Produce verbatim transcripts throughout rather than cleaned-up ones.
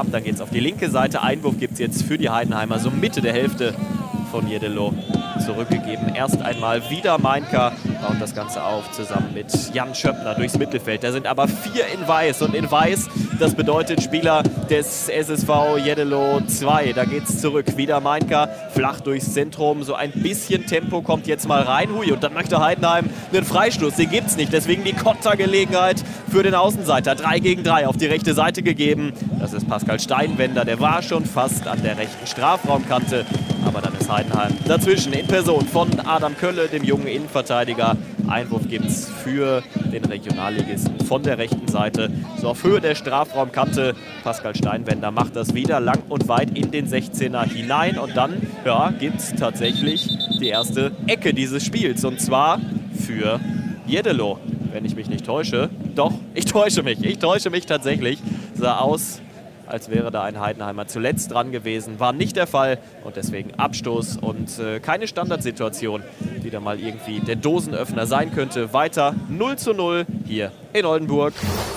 ab. Dann geht es auf die linke Seite. Einwurf gibt es jetzt für die Heidenheimer, so Mitte der Hälfte von Jeddelo zurückgegeben. Erst einmal wieder Meinka, baut das Ganze auf zusammen mit Jan Schöppner durchs Mittelfeld. Da sind aber vier in Weiß und in Weiß, das bedeutet Spieler des S S V Jeddelo zwei. Da geht es zurück. Wieder Meinka, flach durchs Zentrum. So ein bisschen Tempo kommt jetzt mal rein. Hui, und dann möchte Heidenheim einen Freistoß. Den gibt es nicht. Deswegen die Kontergelegenheit für den Außenseiter. drei gegen drei auf die rechte Seite gegeben. Das ist Pascal Steinwender. Der war schon fast an der rechten Strafraumkante. Aber dann ist Heidenheim dazwischen in Person von Adam Kölle, dem jungen Innenverteidiger. Einwurf gibt es für den Regionalligisten von der rechten Seite. So auf Höhe der Strafraumkante. Pascal Steinwender macht das wieder lang und weit in den sechzehner hinein. Und dann ja, gibt es tatsächlich die erste Ecke dieses Spiels. Und zwar für Jeddelo, wenn ich mich nicht täusche. Doch, ich täusche mich. Ich täusche mich tatsächlich. Sah aus, als wäre da ein Heidenheimer zuletzt dran gewesen. War nicht der Fall und deswegen Abstoß und äh, keine Standardsituation, die da mal irgendwie der Dosenöffner sein könnte. Weiter null zu null hier in Oldenburg.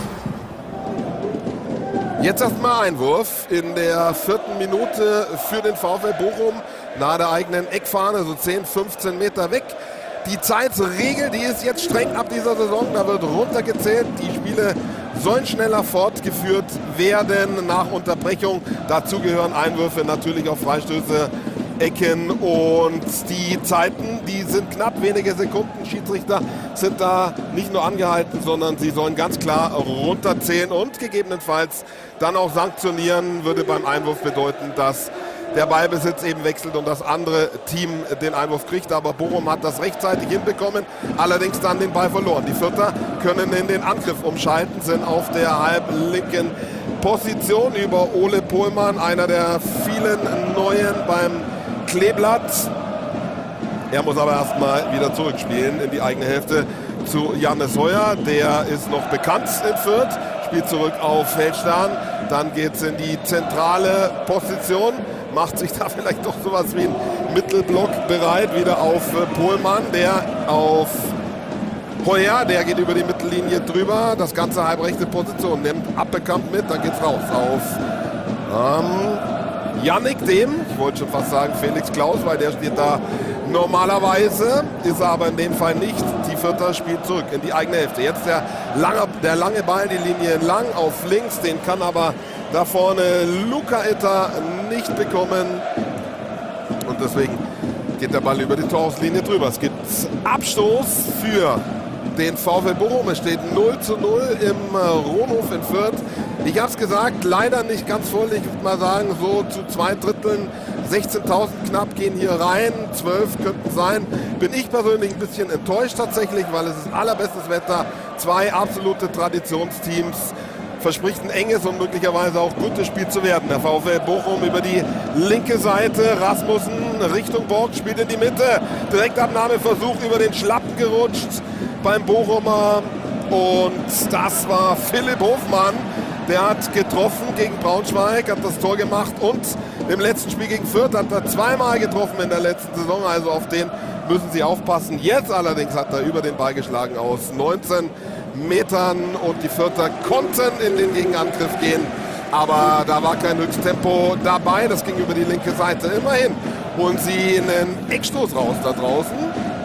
Jetzt erstmal Einwurf in der vierten Minute für den VfL Bochum. Nahe der eigenen Eckfahne, so zehn, fünfzehn Meter weg. Die Zeitregel, die ist jetzt streng ab dieser Saison. Da wird runtergezählt. Die Spiele sollen schneller fortgeführt werden nach Unterbrechung. Dazu gehören Einwürfe natürlich auf Freistöße, Ecken und die Zeiten, die sind knapp, wenige Sekunden. Schiedsrichter sind da nicht nur angehalten, sondern sie sollen ganz klar runterzählen und gegebenenfalls dann auch sanktionieren. Würde beim Einwurf bedeuten, dass der Ballbesitz eben wechselt und das andere Team den Einwurf kriegt. Aber Bochum hat das rechtzeitig hinbekommen, allerdings dann den Ball verloren. Die Vierter können in den Angriff umschalten, sind auf der halblinken Position über Ole Pohlmann, einer der vielen Neuen beim Kleeblatt. Er muss aber erstmal wieder zurückspielen in die eigene Hälfte zu Jannis Heuer. Der ist noch bekannt in Fürth, spielt zurück auf Feldstern. Dann geht es in die zentrale Position. Macht sich da vielleicht doch sowas wie ein Mittelblock bereit, wieder auf Pohlmann, der auf Heuer, der geht über die Mittellinie drüber, das ganze halbrechte Position, nimmt Appelkamp mit, dann geht's raus auf ähm, Yannick Dem, ich wollte schon fast sagen Felix Klaus, weil der steht da normalerweise, ist er aber in dem Fall nicht. Die Vierter spielt zurück in die eigene Hälfte. Jetzt der lange, der lange Ball, die Linie entlang auf links, den kann aber da vorne Luca Itter nicht bekommen und deswegen geht der Ball über die Torauslinie drüber. Es gibt Abstoß für den VfL Bochum. Es steht null zu null im Ronhof in Fürth. Ich habe es gesagt, leider nicht ganz voll. Ich würde mal sagen, so zu zwei Dritteln, sechzehntausend knapp gehen hier rein, zwölf könnten sein. Bin ich persönlich ein bisschen enttäuscht tatsächlich, weil es ist allerbestes Wetter. Zwei absolute Traditionsteams. Verspricht ein enges und möglicherweise auch gutes Spiel zu werden. Der VfL Bochum über die linke Seite. Rasmussen Richtung Borg, spielt in die Mitte. Direktabnahmeversuch über den Schlappen gerutscht beim Bochumer. Und das war Philipp Hofmann. Der hat getroffen gegen Braunschweig, hat das Tor gemacht. Und im letzten Spiel gegen Fürth hat er zweimal getroffen in der letzten Saison. Also auf den müssen sie aufpassen. Jetzt allerdings hat er über den Ball geschlagen aus neunzehn Metern und die Vierter konnten in den Gegenangriff gehen, aber da war kein Höchsttempo dabei, das ging über die linke Seite. Immerhin holen sie einen Eckstoß raus da draußen,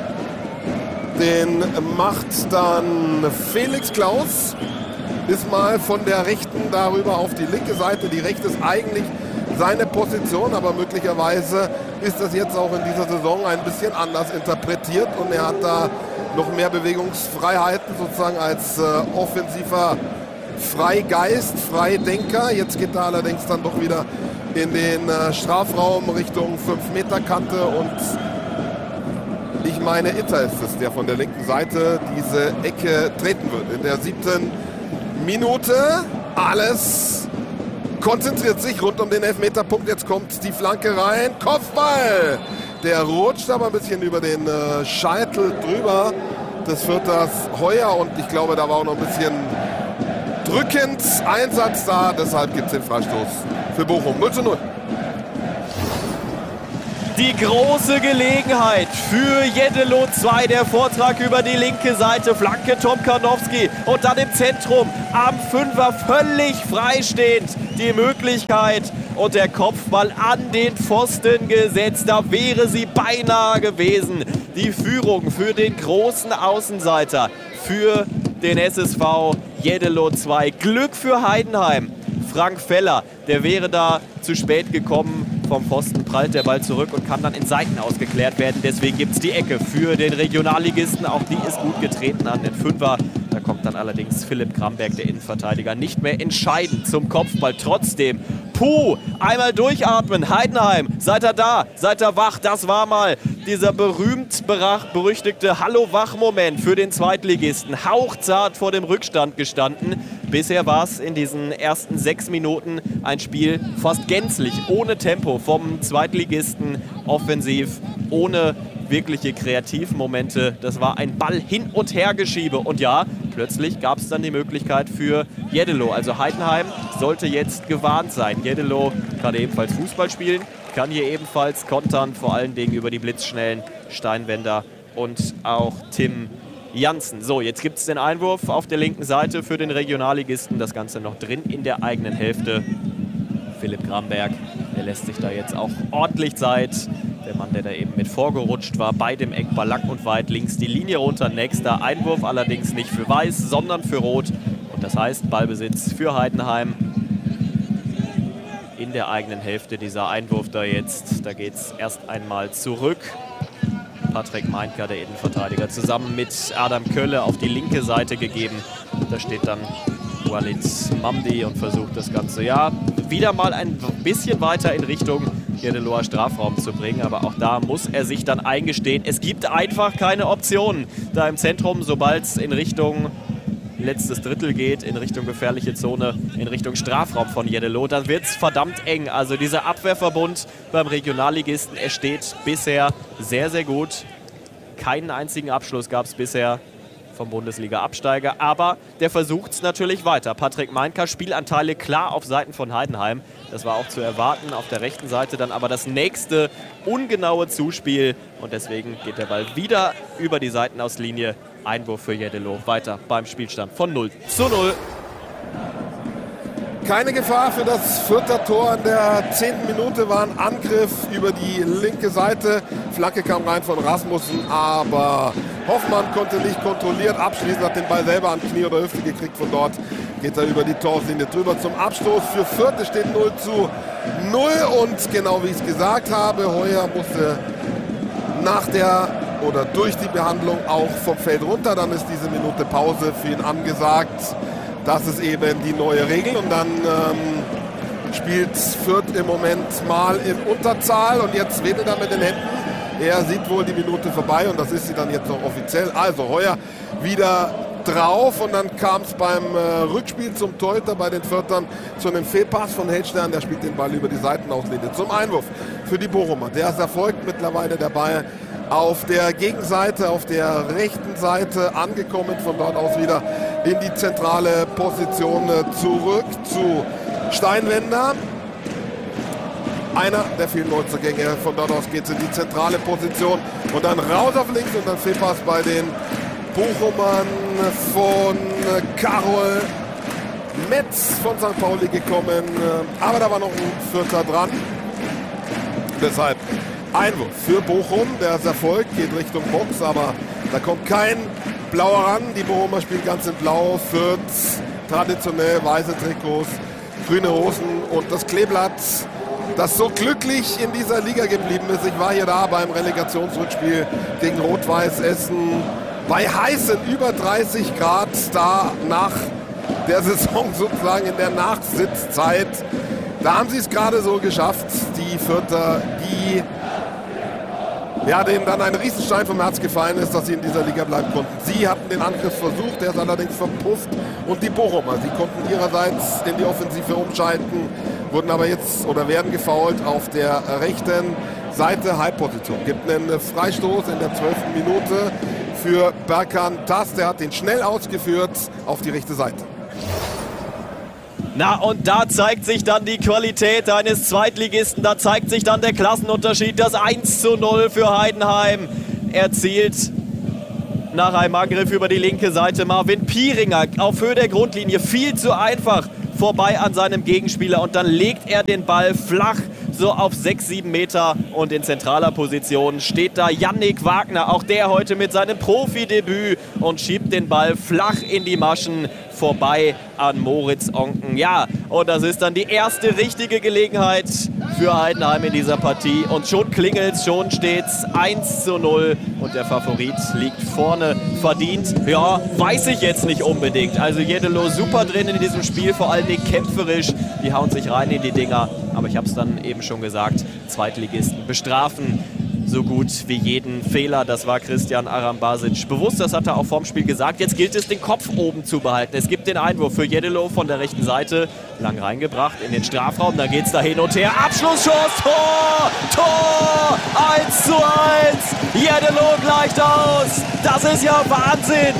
den macht dann Felix Klaus, ist mal von der rechten darüber auf die linke Seite. Die rechte ist eigentlich seine Position, aber möglicherweise ist das jetzt auch in dieser Saison ein bisschen anders interpretiert und er hat da noch mehr Bewegungsfreiheiten sozusagen als äh, offensiver Freigeist, Freidenker. Jetzt geht er allerdings dann doch wieder in den äh, Strafraum Richtung fünf Meter Kante und ich meine, Itter ist es, der von der linken Seite diese Ecke treten wird. In der siebten Minute alles konzentriert sich rund um den Elfmeterpunkt. Jetzt kommt die Flanke rein. Kopfball! Der rutscht aber ein bisschen über den äh, Scheitel drüber des Vierters Heuer. Und ich glaube, da war auch noch ein bisschen drückend Einsatz da. Deshalb gibt es den Freistoß für Bochum. null zu null. die große Gelegenheit für Jeddelo zwei. Der Vortrag über die linke Seite. Flanke Tom Karnowski. Und dann im Zentrum am Fünfer völlig freistehend die Möglichkeit. Und der Kopfball an den Pfosten gesetzt. Da wäre sie beinahe gewesen. Die Führung für den großen Außenseiter. Für den S S V Jeddelo zwei. Glück für Heidenheim. Frank Feller, der wäre da zu spät gekommen. Vom Pfosten prallt der Ball zurück und kann dann in Seiten ausgeklärt werden. Deswegen gibt es die Ecke für den Regionalligisten. Auch die ist gut getreten an den Fünfer. Da kommt dann allerdings Philipp Gramberg, der Innenverteidiger, nicht mehr entscheidend zum Kopfball. Trotzdem, puh, einmal durchatmen. Heidenheim, seid ihr da? Seid ihr wach? Das war mal dieser berühmt berüchtigte Hallo-Wach-Moment für den Zweitligisten. Hauchzart vor dem Rückstand gestanden. Bisher war es in diesen ersten sechs Minuten ein Spiel fast gänzlich ohne Tempo vom Zweitligisten, offensiv, ohne wirkliche Kreativmomente. Das war ein Ball hin und her Geschiebe. Und ja, plötzlich gab es dann die Möglichkeit für Jeddelo. Also Heidenheim sollte jetzt gewarnt sein. Jeddelo kann ebenfalls Fußball spielen, kann hier ebenfalls kontern, vor allen Dingen über die blitzschnellen Steinwender und auch Tim Janssen. So, jetzt gibt es den Einwurf auf der linken Seite für den Regionalligisten. Das Ganze noch drin in der eigenen Hälfte. Philipp Gramberg, der lässt sich da jetzt auch ordentlich Zeit. Der Mann, der da eben mit vorgerutscht war bei dem Eckball, lang und weit links die Linie runter. Nächster Einwurf, allerdings nicht für Weiß, sondern für Rot. Und das heißt Ballbesitz für Heidenheim in der eigenen Hälfte. Dieser Einwurf da jetzt, da geht es erst einmal zurück. Patrick Meinker, der Innenverteidiger, zusammen mit Adam Kölle auf die linke Seite gegeben. Da steht dann Walid Mamdi und versucht das Ganze, ja, wieder mal ein bisschen weiter in Richtung Jeddeloer Strafraum zu bringen. Aber auch da muss er sich dann eingestehen, es gibt einfach keine Optionen da im Zentrum, sobald es in Richtung letztes Drittel geht, in Richtung gefährliche Zone, in Richtung Strafraum von Jeddelo, dann wird es verdammt eng. Also dieser Abwehrverbund beim Regionalligisten, er steht bisher sehr, sehr gut. Keinen einzigen Abschluss gab es bisher vom Bundesliga-Absteiger, aber der versucht es natürlich weiter. Patrick Meinker, Spielanteile klar auf Seiten von Heidenheim. Das war auch zu erwarten. Auf der rechten Seite dann aber das nächste ungenaue Zuspiel. Und deswegen geht der Ball wieder über die Seitenauslinie. Einwurf für Jeddelo. Weiter beim Spielstand von null zu null. Keine Gefahr für das vierte Tor in der zehnten Minute. War ein Angriff über die linke Seite. Flanke kam rein von Rasmussen, aber Hoffmann konnte nicht kontrolliert abschließen, hat den Ball selber an Knie oder Hüfte gekriegt. Von dort geht er über die Torlinie drüber zum Abstoß. Für Fürth steht null zu null. Und genau wie ich es gesagt habe, Heuer musste nach der oder durch die Behandlung auch vom Feld runter. Dann ist diese Minute Pause für ihn angesagt. Das ist eben die neue Regel. Und dann ähm, spielt Fürth im Moment mal in Unterzahl. Und jetzt wedelt er mit den Händen. Er sieht wohl die Minute vorbei. Und das ist sie dann jetzt noch offiziell. Also Heuer wieder drauf. Und dann kam es beim äh, Rückspiel zum Torhüter bei den Fürthern zu einem Fehlpass von Heldstern. Der spielt den Ball über die Seitenauslinie zum Einwurf für die Bochumer. Der ist erfolgt mittlerweile dabei. Auf der Gegenseite, auf der rechten Seite angekommen, von dort aus wieder in die zentrale Position zurück zu Steinwender. Einer der vielen Neuzugänge, von dort aus geht es in die zentrale Position und dann raus auf links und dann Fehlpass bei den Bochumern von Karol Metz von Sankt Pauli gekommen, aber da war noch ein Vierter dran. Deshalb Einwurf für Bochum, der ist erfolgt, geht Richtung Box, aber da kommt kein Blauer ran. Die Bochumer spielen ganz in Blau, Fürth traditionell weiße Trikots, grüne Hosen und das Kleeblatt, das so glücklich in dieser Liga geblieben ist. Ich war hier da beim Relegationsrückspiel gegen Rot-Weiß Essen bei heißen über dreißig Grad, da nach der Saison sozusagen in der Nachsitzzeit. Da haben sie es gerade so geschafft, die Fürther, die ja, denen dann ein Riesenstein vom Herz gefallen ist, dass sie in dieser Liga bleiben konnten. Sie hatten den Angriffsversuch, der ist allerdings verpufft. Und die Bochumer, sie konnten ihrerseits in die Offensive umschalten, wurden aber jetzt oder werden gefoult auf der rechten Seite, Halbposition. Gibt einen Freistoß in der zwölften Minute für Berkan Tass. Der hat den schnell ausgeführt auf die rechte Seite. Na, und da zeigt sich dann die Qualität eines Zweitligisten. Da zeigt sich dann der Klassenunterschied. Das eins zu null für Heidenheim erzielt nach einem Angriff über die linke Seite Marvin Pieringer auf Höhe der Grundlinie. Viel zu einfach vorbei an seinem Gegenspieler. Und dann legt er den Ball flach so auf sechs, sieben Meter. Und in zentraler Position steht da Yannick Wagner. Auch der heute mit seinem Profidebüt und schiebt den Ball flach in die Maschen vorbei an Moritz Onken. Ja, und das ist dann die erste richtige Gelegenheit für Heidenheim in dieser Partie. Und schon klingelt's, schon steht's eins zu null. Und der Favorit liegt vorne verdient. Ja, weiß ich jetzt nicht unbedingt. Also Jeddelo super drin in diesem Spiel, vor allen Dingen kämpferisch. Die hauen sich rein in die Dinger. Aber ich habe es dann eben schon gesagt, Zweitligisten bestrafen so gut wie jeden Fehler. Das war Christian Arambasic bewusst, das hat er auch vorm Spiel gesagt. Jetzt gilt es, den Kopf oben zu behalten. Es gibt den Einwurf für Jeddelo von der rechten Seite. Lang reingebracht in den Strafraum, dann geht es da hin und her. Abschlussschuss, Tor, Tor, eins zu eins. Jeddelo gleicht aus. Das ist ja Wahnsinn.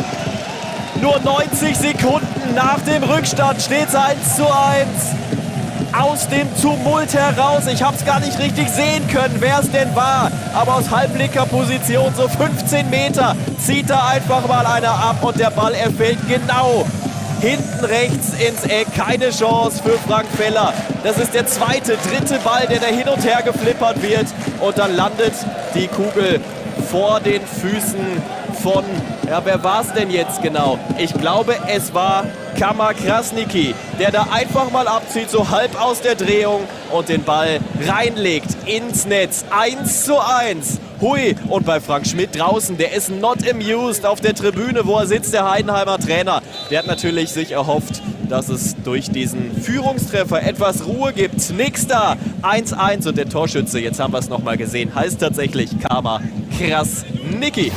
Nur neunzig Sekunden nach dem Rückstand steht es eins zu eins. Aus dem Tumult heraus, ich habe es gar nicht richtig sehen können, wer es denn war, aber aus Halbblickerposition, so fünfzehn Meter, zieht da einfach mal einer ab und der Ball, er fällt genau hinten rechts ins Eck. Keine Chance für Frank Feller. Das ist der zweite, dritte Ball, der da hin und her geflippert wird und dann landet die Kugel vor den Füßen von, ja, wer war es denn jetzt genau? Ich glaube, es war Kamar Krasniqi, der da einfach mal abzieht, so halb aus der Drehung und den Ball reinlegt ins Netz. eins zu eins. Hui, und bei Frank Schmidt draußen, der ist not amused auf der Tribüne, wo er sitzt, der Heidenheimer Trainer. Der hat natürlich sich erhofft, dass es durch diesen Führungstreffer etwas Ruhe gibt. Nix da, eins eins und der Torschütze, jetzt haben wir es nochmal gesehen, heißt tatsächlich Kamar Krasniqi.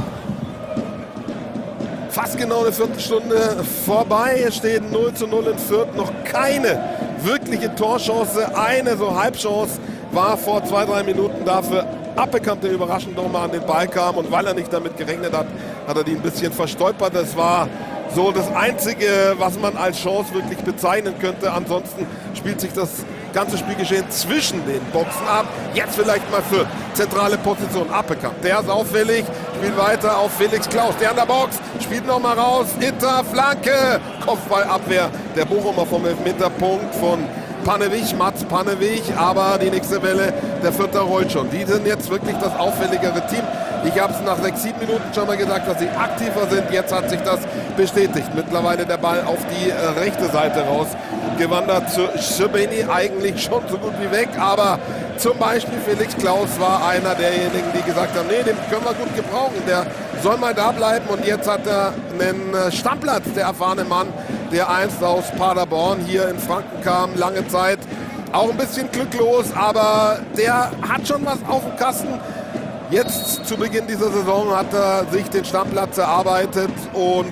Fast genau eine Viertelstunde vorbei. Es steht null zu null in Fürth. Noch keine wirkliche Torchance. Eine so Halbchance war vor zwei, drei Minuten dafür Appelkamp, der überraschend nochmal an den Ball kam. Und weil er nicht damit gerechnet hat, hat er die ein bisschen verstolpert. Das war so das Einzige, was man als Chance wirklich bezeichnen könnte. Ansonsten spielt sich das ganze Spielgeschehen zwischen den Boxen ab. Jetzt vielleicht mal für zentrale Position Appelkamp. Der ist auffällig, spielt weiter auf Felix Klaus. Der an der Box, spielt nochmal raus. Inter, Flanke, Kopfballabwehr. Der Bochumer vom Elfmeterpunkt von Panewich, Mats Panewich. Aber die nächste Welle, der Fürther rollt schon. Die sind jetzt wirklich das auffälligere Team. Ich habe es nach sechs, sieben Minuten schon mal gesagt, dass sie aktiver sind. Jetzt hat sich das bestätigt. Mittlerweile der Ball auf die äh, rechte Seite raus gewandert zu Szczebeni, eigentlich schon so gut wie weg. Aber zum Beispiel Felix Klaus war einer derjenigen, die gesagt haben, nee, den können wir gut gebrauchen. Der soll mal da bleiben. Und jetzt hat er einen Stammplatz, der erfahrene Mann, der einst aus Paderborn hier in Franken kam, lange Zeit. Auch ein bisschen glücklos, aber der hat schon was auf dem Kasten. Jetzt zu Beginn dieser Saison hat er sich den Stammplatz erarbeitet und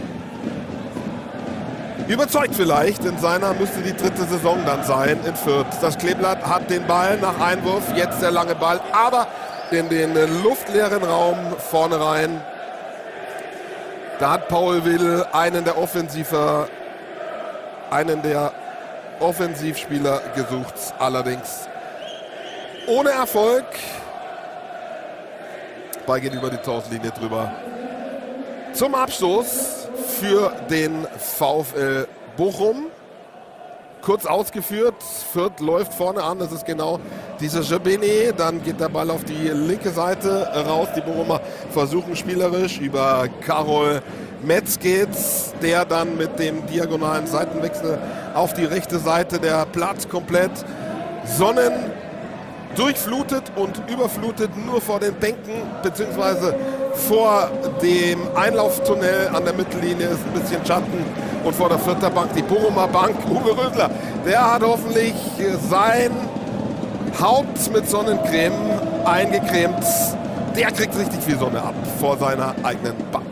überzeugt vielleicht. In seiner müsste die dritte Saison dann sein in Fürth. Das Kleeblatt hat den Ball nach Einwurf, jetzt der lange Ball, aber in den luftleeren Raum vorne rein. Da hat Paul Will einen der Offensiver, einen der Offensivspieler gesucht, allerdings ohne Erfolg. Ball geht über die Torlinie drüber. Zum Abstoß für den VfL Bochum. Kurz ausgeführt, Fürth läuft vorne an, das ist genau dieser Szczebeni. Dann geht der Ball auf die linke Seite raus. Die Bochumer versuchen spielerisch über Karol Metz geht's, der dann mit dem diagonalen Seitenwechsel auf die rechte Seite, der Platz komplett Sonnen durchflutet und überflutet, nur vor den Bänken beziehungsweise vor dem Einlauftunnel an der Mittellinie ist ein bisschen Schatten und vor der Fürther Bank die Bochumer Bank. Uwe Rösler, der hat hoffentlich sein Haupt mit Sonnencreme eingecremt. Der kriegt richtig viel Sonne ab vor seiner eigenen Bank.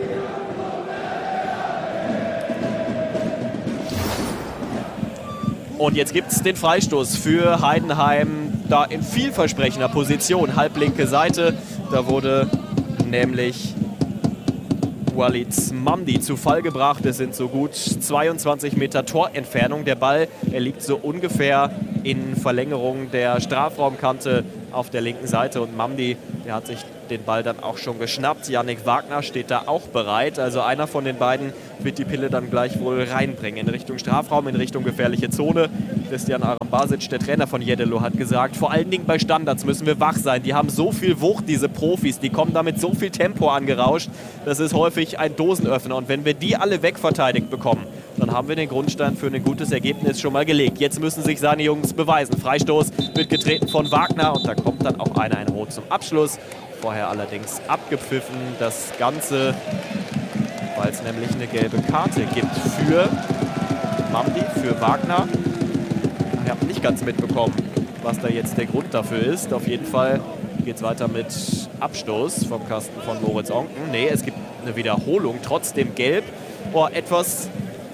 Und jetzt gibt es den Freistoß für Heidenheim, da in vielversprechender Position, halblinke Seite. Da wurde nämlich Walid Mamdi zu Fall gebracht. Es sind so gut zweiundzwanzig Meter Torentfernung. Der Ball, er liegt so ungefähr in Verlängerung der Strafraumkante auf der linken Seite. Und Mamdi, der hat sich den Ball dann auch schon geschnappt. Yannick Wagner steht da auch bereit. Also einer von den beiden wird die Pille dann gleich wohl reinbringen. In Richtung Strafraum, in Richtung gefährliche Zone. Christian Arambasic, der Trainer von Jeddelo, hat gesagt, vor allen Dingen bei Standards müssen wir wach sein. Die haben so viel Wucht, diese Profis. Die kommen damit so viel Tempo angerauscht. Das ist häufig ein Dosenöffner. Und wenn wir die alle wegverteidigt bekommen, dann haben wir den Grundstein für ein gutes Ergebnis schon mal gelegt. Jetzt müssen sich seine Jungs beweisen. Freistoß wird getreten von Wagner und da kommt dann auch einer ein Rot zum Abschluss. Vorher allerdings abgepfiffen. Das Ganze, weil es nämlich eine gelbe Karte gibt für Mamdi, für Wagner. Ich habe nicht ganz mitbekommen, was da jetzt der Grund dafür ist. Auf jeden Fall geht es weiter mit Abstoß vom Kasten von Moritz Onken. Nee, es gibt eine Wiederholung, trotzdem gelb. Boah, etwas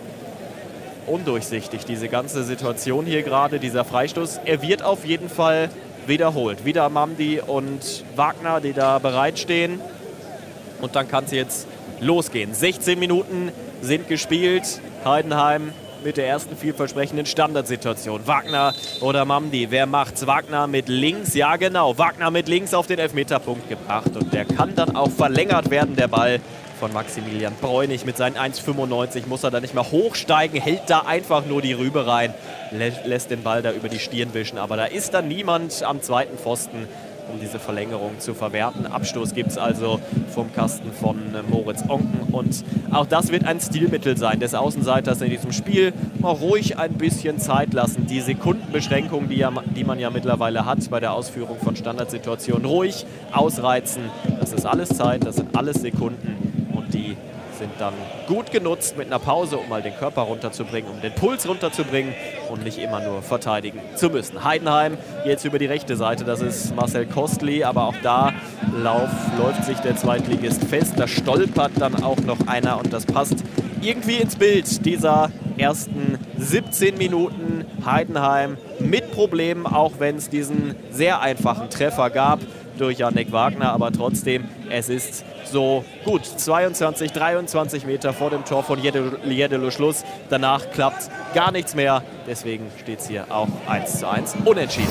undurchsichtig, diese ganze Situation hier gerade, dieser Freistoß. Er wird auf jeden Fall wiederholt. Wieder Mamdi und Wagner, die da bereitstehen. Und dann kann es jetzt losgehen. sechzehn Minuten sind gespielt. Heidenheim mit der ersten vielversprechenden Standardsituation. Wagner oder Mamdi, wer macht's? Wagner mit links, ja genau. Wagner mit links auf den Elfmeterpunkt gebracht. Und der kann dann auch verlängert werden, der Ball von Maximilian Bräunig. Mit seinen eins fünfundneunzig muss er da nicht mal hochsteigen, hält da einfach nur die Rübe rein, lä lässt den Ball da über die Stirn wischen. Aber da ist dann niemand am zweiten Pfosten, um diese Verlängerung zu verwerten. Abstoß gibt es also vom Kasten von Moritz Onken. Und auch das wird ein Stilmittel sein des Außenseiters in diesem Spiel. Mal ruhig ein bisschen Zeit lassen. Die Sekundenbeschränkung, die, ja, die man ja mittlerweile hat bei der Ausführung von Standardsituationen, ruhig ausreizen. Das ist alles Zeit, das sind alles Sekunden. Die sind dann gut genutzt mit einer Pause, um mal den Körper runterzubringen, um den Puls runterzubringen und nicht immer nur verteidigen zu müssen. Heidenheim jetzt über die rechte Seite, das ist Marcel Kostli, aber auch da Lauf, läuft sich der Zweitligist fest. Da stolpert dann auch noch einer und das passt irgendwie ins Bild dieser ersten siebzehn Minuten. Heidenheim mit Problemen, auch wenn es diesen sehr einfachen Treffer gab durch Yannick Wagner, aber trotzdem, es ist so gut zweiundzwanzig, dreiundzwanzig Meter vor dem Tor von Jeddelo Schluss. Danach klappt gar nichts mehr, deswegen steht es hier auch eins zu eins unentschieden.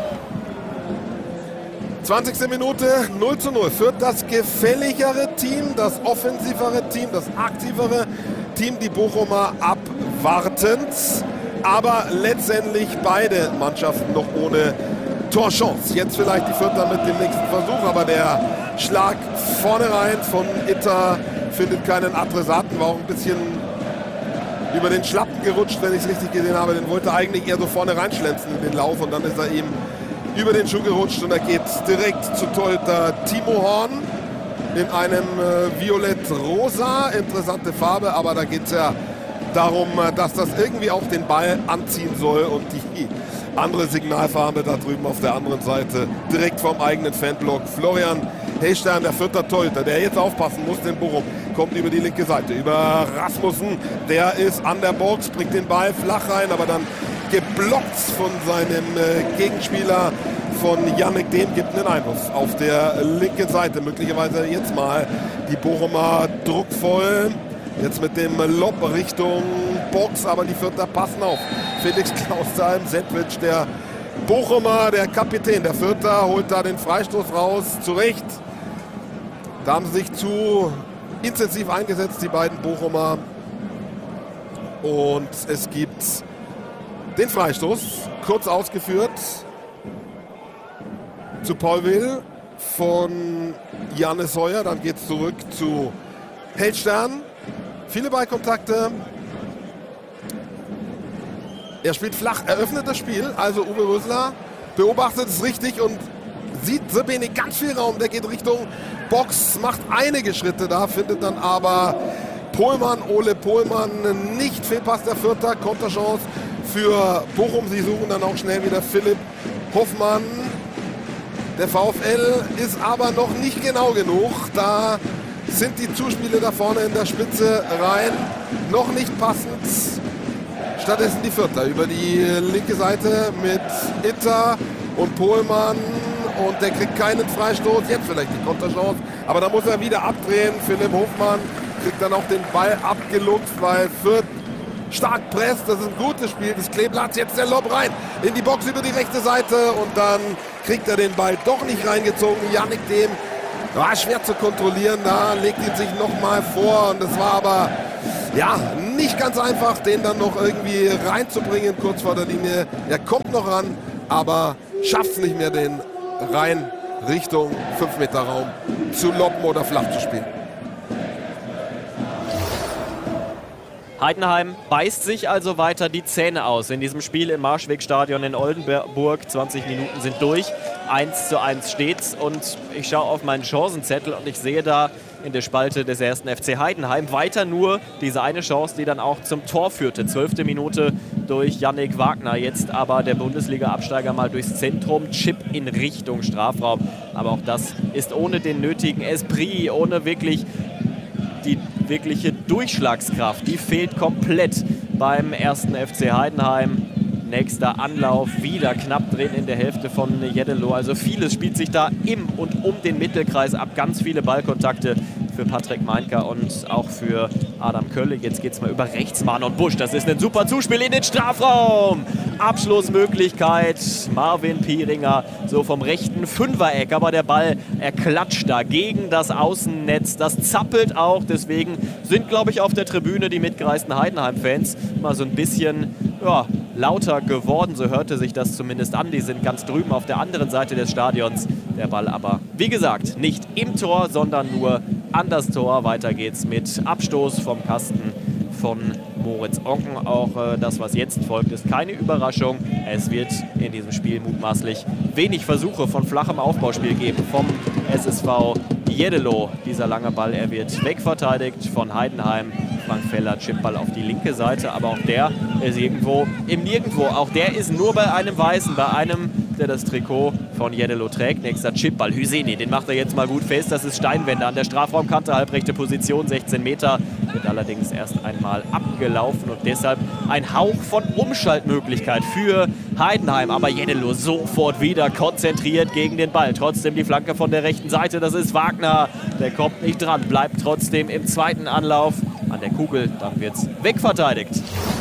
zwanzigste Minute, null zu null. Für das gefälligere Team, das offensivere Team, das aktivere Team, die Bochumer abwartend. Aber letztendlich beide Mannschaften noch ohne Torchance. Jetzt vielleicht die Vierter mit dem nächsten Versuch, aber der Schlag vorne rein von Itter findet keinen Adressaten, war auch ein bisschen über den Schlappen gerutscht, wenn ich es richtig gesehen habe. Den wollte eigentlich eher so vorne reinschlänzen in den Lauf und dann ist er eben über den Schuh gerutscht und er geht direkt zu Torhüter Timo Horn in einem äh, Violett-Rosa. Interessante Farbe, aber da geht es ja darum, dass das irgendwie auch den Ball anziehen soll und die andere Signalfarbe da drüben auf der anderen Seite direkt vom eigenen Fanblock. Florian Heystern, der Vierter Torhüter, der jetzt aufpassen muss, den Bochum, kommt über die linke Seite, über Rasmussen, der ist an der Box, bringt den Ball flach rein, aber dann geblockt von seinem äh, Gegenspieler von Yannick, dem gibt einen Einwurf auf der linken Seite. Möglicherweise jetzt mal die Bochumer druckvoll. Jetzt mit dem Lob Richtung Box, aber die Vierter passen auf. Felix Klausheim, Sendwitsch, der Bochumer, der Kapitän. Der Vierter holt da den Freistoß raus, zurecht. Da haben sie sich zu intensiv eingesetzt, die beiden Bochumer. Und es gibt den Freistoß, kurz ausgeführt, zu Paul Will von Jannis Heuer. Dann geht es zurück zu Heystern. Viele Ballkontakte. Er spielt flach, eröffnet das Spiel. Also Uwe Rösler beobachtet es richtig und sieht Sebeni ganz viel Raum. Der geht Richtung Box, macht einige Schritte da, findet dann aber Pohlmann, Ole Pohlmann nicht. Fehlpass der Vierter, Konterchance für Bochum. Sie suchen dann auch schnell wieder Philipp Hoffmann. Der VfL ist aber noch nicht genau genug. Da sind die Zuspiele da vorne in der Spitze rein noch nicht passend. Stattdessen die Vierter über die linke Seite mit Itter und Pohlmann und der kriegt keinen Freistoß. Jetzt vielleicht die Konterchance, aber da muss er wieder abdrehen. Philipp Hofmann kriegt dann auch den Ball abgeluchst, weil Fürth stark presst. Das ist ein gutes Spiel des Kleeblatts. Jetzt der Lob rein in die Box über die rechte Seite und dann kriegt er den Ball doch nicht reingezogen. Yannick Dehm war schwer zu kontrollieren. Da legt ihn sich nochmal vor und es war aber ja nicht ganz einfach, den dann noch irgendwie reinzubringen kurz vor der Linie. Er kommt noch ran, aber schafft es nicht mehr, den rein Richtung fünf Meter Raum zu loppen oder flach zu spielen. Heidenheim beißt sich also weiter die Zähne aus in diesem Spiel im Marschwegstadion in Oldenburg. zwanzig Minuten sind durch, eins zu eins steht's und ich schaue auf meinen Chancenzettel und ich sehe da in der Spalte des ersten F C Heidenheim weiter nur diese eine Chance, die dann auch zum Tor führte. Zwölfte Minute durch Yannick Wagner, jetzt aber der Bundesliga-Absteiger mal durchs Zentrum, Chip in Richtung Strafraum. Aber auch das ist ohne den nötigen Esprit, ohne wirklich die wirkliche Durchschlagskraft, die fehlt komplett beim ersten F C Heidenheim. Nächster Anlauf, wieder knapp drin in der Hälfte von Jeddelo. Also vieles spielt sich da im und um den Mittelkreis ab. Ganz viele Ballkontakte für Patrick Meinka und auch für Adam Kölle. Jetzt geht es mal über rechts. Marlon Busch, das ist ein super Zuspiel in den Strafraum. Abschlussmöglichkeit. Marvin Pieringer so vom rechten Fünfereck. Aber der Ball, er klatscht da gegen das Außennetz. Das zappelt auch. Deswegen sind, glaube ich, auf der Tribüne die mitgereisten Heidenheim-Fans mal so ein bisschen ja, lauter geworden. So hörte sich das zumindest an. Die sind ganz drüben auf der anderen Seite des Stadions. Der Ball aber, wie gesagt, nicht im Tor, sondern nur an das Tor. Weiter geht's mit Abstoß vom Kasten von Moritz Onken. Auch äh, das, was jetzt folgt, ist keine Überraschung. Es wird in diesem Spiel mutmaßlich wenig Versuche von flachem Aufbauspiel geben vom S S V Jeddelo. Dieser lange Ball, er wird wegverteidigt von Heidenheim. Frank Feller, Chipball auf die linke Seite, aber auch der ist irgendwo im Nirgendwo. Auch der ist nur bei einem Weißen, bei einem, der das Trikot von Jeddelo trägt. Nächster Chipball, Hüseni, den macht er jetzt mal gut fest. Das ist Steinwender an der Strafraumkante, halbrechte Position, sechzehn Meter. Wird allerdings erst einmal abgelaufen und deshalb ein Hauch von Umschaltmöglichkeit für Heidenheim. Aber Jeddelo sofort wieder konzentriert gegen den Ball. Trotzdem die Flanke von der rechten Seite, das ist Wagner. Der kommt nicht dran, bleibt trotzdem im zweiten Anlauf an der Kugel, dann wird es wegverteidigt.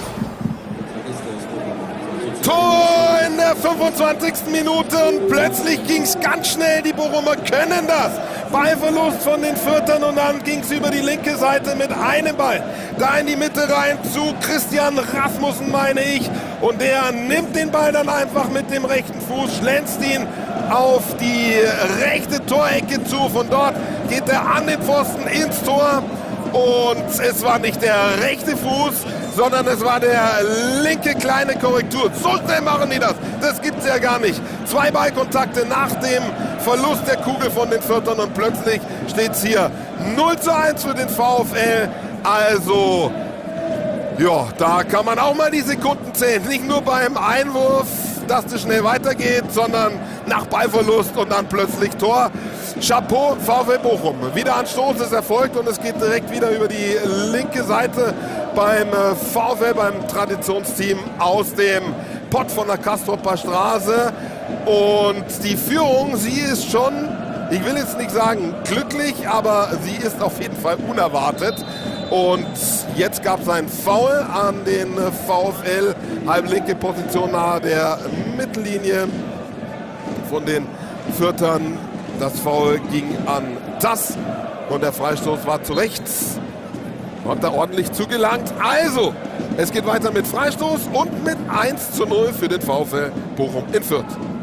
Tor in der fünfundzwanzigsten Minute und plötzlich ging es ganz schnell. Die Bochumer können das. Ballverlust von den Fürthern und dann ging es über die linke Seite mit einem Ball da in die Mitte rein zu Christian Rasmussen, meine ich. Und der nimmt den Ball dann einfach mit dem rechten Fuß, schlänzt ihn auf die rechte Torecke zu. Von dort geht er an den Pfosten ins Tor. Und es war nicht der rechte Fuß, sondern es war der linke kleine Korrektur. So schnell machen die das. Das gibt es ja gar nicht. Zwei Ballkontakte nach dem Verlust der Kugel von den Fürthern und plötzlich steht es hier null zu eins für den VfL. Also, ja, da kann man auch mal die Sekunden zählen. Nicht nur beim Einwurf, dass es schnell weitergeht, sondern nach Ballverlust und dann plötzlich Tor. Chapeau, VfL Bochum. Wiederanstoß ist erfolgt und es geht direkt wieder über die linke Seite beim VfL, beim Traditionsteam aus dem Pott von der Kastropper Straße. Und die Führung, sie ist schon, ich will jetzt nicht sagen glücklich, aber sie ist auf jeden Fall unerwartet. Und jetzt gab es einen Foul an den VfL, halb linke Position nahe der Mittellinie von den Fürthern. Das Foul ging an Tass und der Freistoß war zu rechts. Hat da ordentlich zugelangt. Also, es geht weiter mit Freistoß und mit eins zu null für den VfL Bochum in Fürth.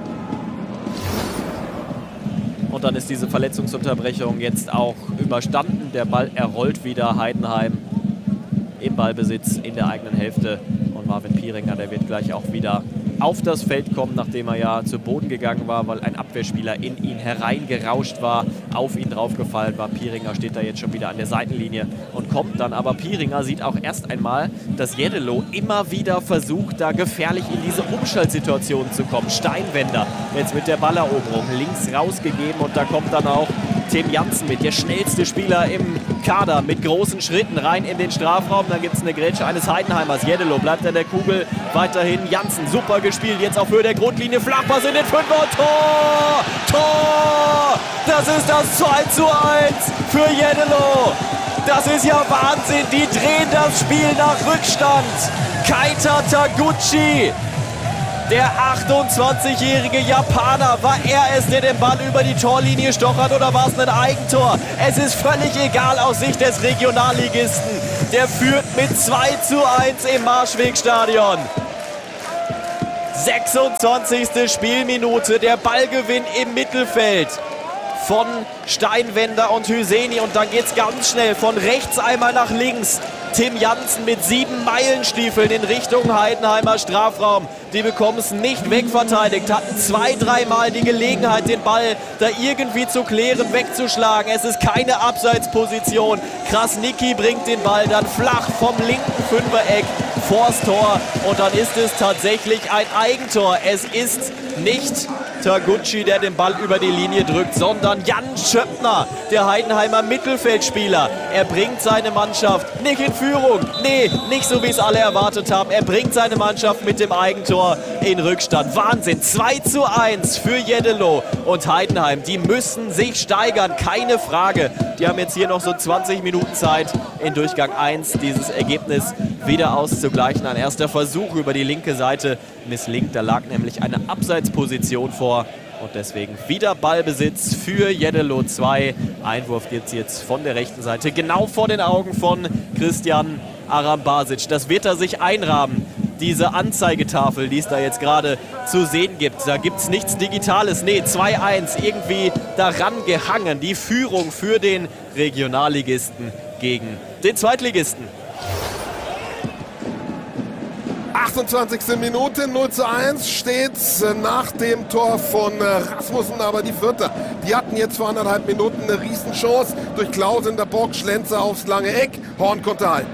Und dann ist diese Verletzungsunterbrechung jetzt auch überstanden. Der Ball errollt wieder. Heidenheim im Ballbesitz in der eigenen Hälfte. Und Marvin Pieringer, der wird gleich auch wieder auf das Feld kommen, nachdem er ja zu Boden gegangen war, weil ein Abwehrspieler in ihn hereingerauscht war, auf ihn draufgefallen war. Pieringer steht da jetzt schon wieder an der Seitenlinie und kommt dann. Aber Pieringer sieht auch erst einmal, dass Jeddelo immer wieder versucht, da gefährlich in diese Umschaltsituation zu kommen. Steinwender jetzt mit der Balleroberung links rausgegeben und da kommt dann auch Tim Janssen mit, der schnellste Spieler im Kader, mit großen Schritten rein in den Strafraum. Dann gibt es eine Grätsche eines Heidenheimers. Jeddelo bleibt an der Kugel, weiterhin Janssen, super gespielt, jetzt auf Höhe der Grundlinie, Flachpass in den Fünfer und Tor! Tor! Das ist das zwei zu eins für Jeddelo. Das ist ja Wahnsinn. Die drehen das Spiel nach Rückstand. Keita Taguchi, der achtundzwanzigjährige Japaner, war er es, der den Ball über die Torlinie stochert oder war es ein Eigentor? Es ist völlig egal aus Sicht des Regionalligisten. Der führt mit zwei zu eins im Marschwegstadion. sechsundzwanzigste Spielminute, der Ballgewinn im Mittelfeld von Steinwender und Hüseni. Und dann geht es ganz schnell von rechts einmal nach links. Tim Jansen mit sieben Meilenstiefeln in Richtung Heidenheimer Strafraum. Die bekommen es nicht wegverteidigt, hatten zwei, dreimal die Gelegenheit, den Ball da irgendwie zu klären, wegzuschlagen. Es ist keine Abseitsposition. Krasnicki bringt den Ball dann flach vom linken Fünfereck vors Tor. Und dann ist es tatsächlich ein Eigentor. Es ist nicht Taguchi, der den Ball über die Linie drückt, sondern Jan Schöppner, der Heidenheimer Mittelfeldspieler. Er bringt seine Mannschaft nicht in Führung. Nee, nicht so, wie es alle erwartet haben. Er bringt seine Mannschaft mit dem Eigentor in Rückstand. Wahnsinn. zwei zu eins für Jeddelo und Heidenheim. Die müssen sich steigern, keine Frage. Die haben jetzt hier noch so zwanzig Minuten Zeit, in Durchgang eins dieses Ergebnis wieder auszugleichen. Ein erster Versuch über die linke Seite misslingt. Da lag nämlich eine Abseitsposition vor. Und deswegen wieder Ballbesitz für Jeddelo zwei. Einwurf gibt es jetzt von der rechten Seite, genau vor den Augen von Christian Arambasic. Das wird er sich einrahmen. Diese Anzeigetafel, die es da jetzt gerade zu sehen gibt. Da gibt es nichts Digitales. Nee, zwei eins irgendwie daran gehangen. Die Führung für den Regionalligisten gegen den Zweitligisten. achtundzwanzigste Minute, null zu eins steht nach dem Tor von Rasmussen, aber die Vierter, die hatten jetzt vor anderthalb Minuten eine Riesenchance durch Klaus in der Box, Schlenzer aufs lange Eck, Horn konnte halten.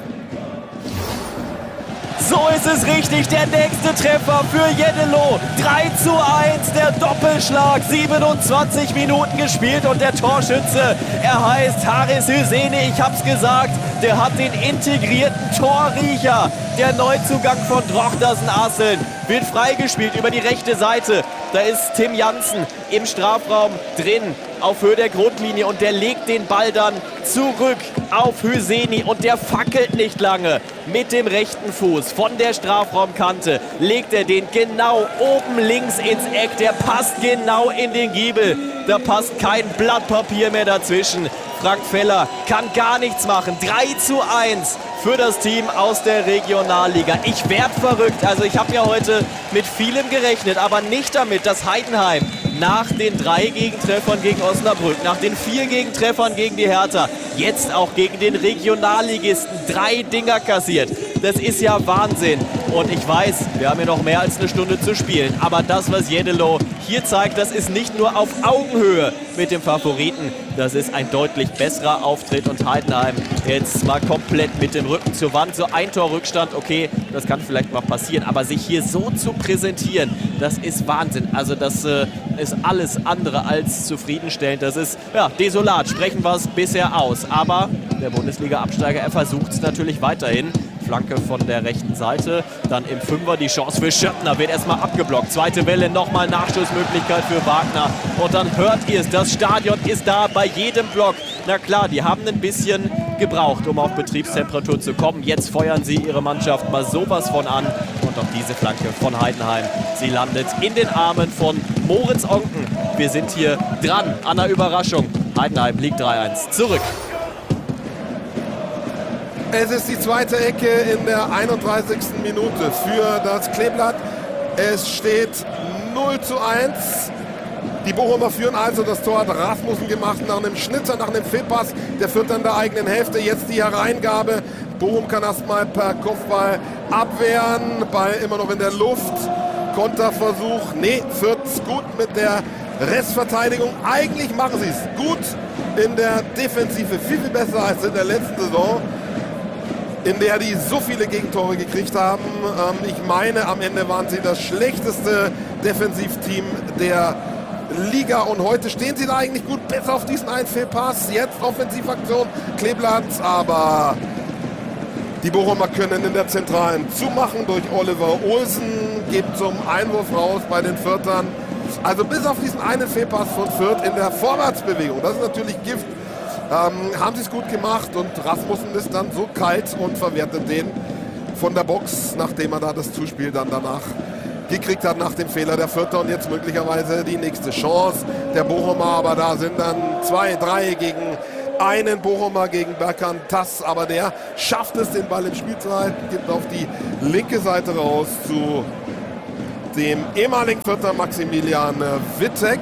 So ist es richtig, der nächste Treffer für Jeddelo. drei zu eins, der Doppelschlag, siebenundzwanzig Minuten gespielt und der Torschütze, er heißt Haris Hüseni, ich hab's gesagt, der hat den integrierten Torriecher. Der Neuzugang von Drochtersen-Asseln wird freigespielt über die rechte Seite. Da ist Tim Jansen im Strafraum drin, auf Höhe der Grundlinie und der legt den Ball dann zurück auf Hüseni und der fackelt nicht lange. Mit dem rechten Fuß von der Strafraumkante legt er den genau oben links ins Eck. Der passt genau in den Giebel. Da passt kein Blatt Papier mehr dazwischen. Frank Feller kann gar nichts machen. drei zu eins für das Team aus der Regionalliga. Ich werd verrückt. Also ich habe ja heute mit vielem gerechnet, aber nicht damit, dass Heidenheim nach den drei Gegentreffern gegen Osnabrück, nach den vier Gegentreffern gegen die Hertha, jetzt auch gegen den Regionalligisten drei Dinger kassiert. Das ist ja Wahnsinn. Und ich weiß, wir haben ja noch mehr als eine Stunde zu spielen. Aber das, was Jeddelo hier zeigt, das ist nicht nur auf Augenhöhe mit dem Favoriten. Das ist ein deutlich besserer Auftritt. Und Heidenheim jetzt mal komplett mit dem Rücken zur Wand. So ein Tor Rückstand, okay, das kann vielleicht mal passieren. Aber sich hier so zu präsentieren, das ist Wahnsinn. Also das äh, ist alles andere als zufriedenstellend. Das ist, ja, desolat. Sprechen wir es bisher aus. Aber der Bundesliga-Absteiger, er versucht es natürlich weiterhin. Flanke von der rechten Seite, dann im Fünfer die Chance für Schöppner, wird erstmal abgeblockt. Zweite Welle, nochmal Nachschussmöglichkeit für Wagner. Und dann hört ihr es, das Stadion ist da bei jedem Block. Na klar, die haben ein bisschen gebraucht, um auf Betriebstemperatur zu kommen. Jetzt feuern sie ihre Mannschaft mal sowas von an. Und auch diese Flanke von Heidenheim, sie landet in den Armen von Moritz Onken. Wir sind hier dran an einer Überraschung. Heidenheim liegt drei eins zurück. Es ist die zweite Ecke in der einunddreißigsten Minute für das Kleeblatt. Es steht null zu eins. Die Bochumer führen also, das Tor hat Rasmussen gemacht nach einem Schnitzer, nach einem Fehlpass. Der führt an der eigenen Hälfte. Jetzt die Hereingabe. Bochum kann erstmal per Kopfball abwehren. Ball immer noch in der Luft. Konterversuch. Nee, Fürth gut mit der Restverteidigung. Eigentlich machen sie es gut in der Defensive. Viel, viel besser als in der letzten Saison, in der die so viele Gegentore gekriegt haben. Ähm, ich meine, am Ende waren sie das schlechteste Defensivteam der Liga. Und heute stehen sie da eigentlich gut, besser auf diesen einen Fehlpass. Jetzt Offensivaktion Kleeblatt, aber die Bochumer können in der Zentralen zumachen durch Oliver Olsen, geht zum Einwurf raus bei den Fürthern. Also bis auf diesen einen Fehlpass von Fürth in der Vorwärtsbewegung. Das ist natürlich Gift ähm, haben sie es gut gemacht und Rasmussen ist dann so kalt und verwertet den von der Box, nachdem er da das Zuspiel dann danach gekriegt hat nach dem Fehler der Vierter und jetzt möglicherweise die nächste Chance der Bochumer, aber da sind dann zwei, drei gegen einen Bochumer gegen Berkan Tass, aber der schafft es, den Ball im Spiel zu halten, gibt auf die linke Seite raus zu dem ehemaligen Vierter Maximilian Wittek.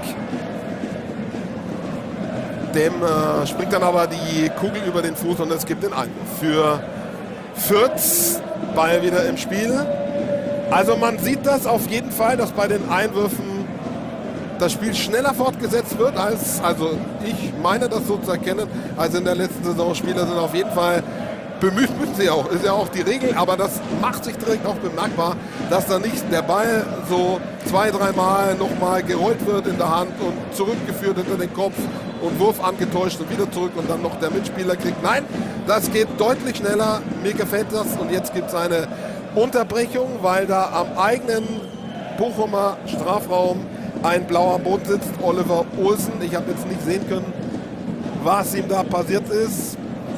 Dem äh, springt dann aber die Kugel über den Fuß und es gibt den Einwurf für Fürth. Ball wieder im Spiel. Also man sieht das auf jeden Fall, dass bei den Einwürfen das Spiel schneller fortgesetzt wird, als, also ich meine das so zu erkennen, als in der letzten Saison. Spieler sind auf jeden Fall bemüht, müssen sie auch, ist ja auch die Regel, aber das macht sich direkt auch bemerkbar, dass da nicht der Ball so zwei, dreimal nochmal gerollt wird in der Hand und zurückgeführt hinter den Kopf und Wurf angetäuscht und wieder zurück und dann noch der Mitspieler kriegt. Nein, das geht deutlich schneller, mir gefällt das und jetzt gibt es eine Unterbrechung, weil da am eigenen Bochumer Strafraum ein blauer Boden sitzt, Oliver Olsen. Ich habe jetzt nicht sehen können, was ihm da passiert ist.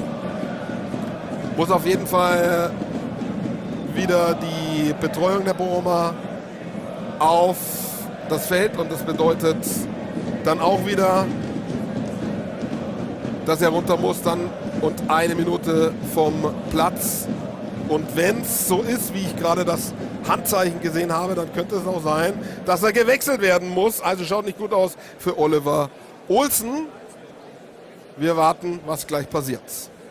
Muss auf jeden Fall wieder die Betreuung der Bochumer auf das Feld und das bedeutet dann auch wieder, dass er runter muss dann und eine Minute vom Platz. Und wenn es so ist, wie ich gerade das Handzeichen gesehen habe, dann könnte es auch sein, dass er gewechselt werden muss. Also schaut nicht gut aus für Oliver Olsen. Wir warten, was gleich passiert.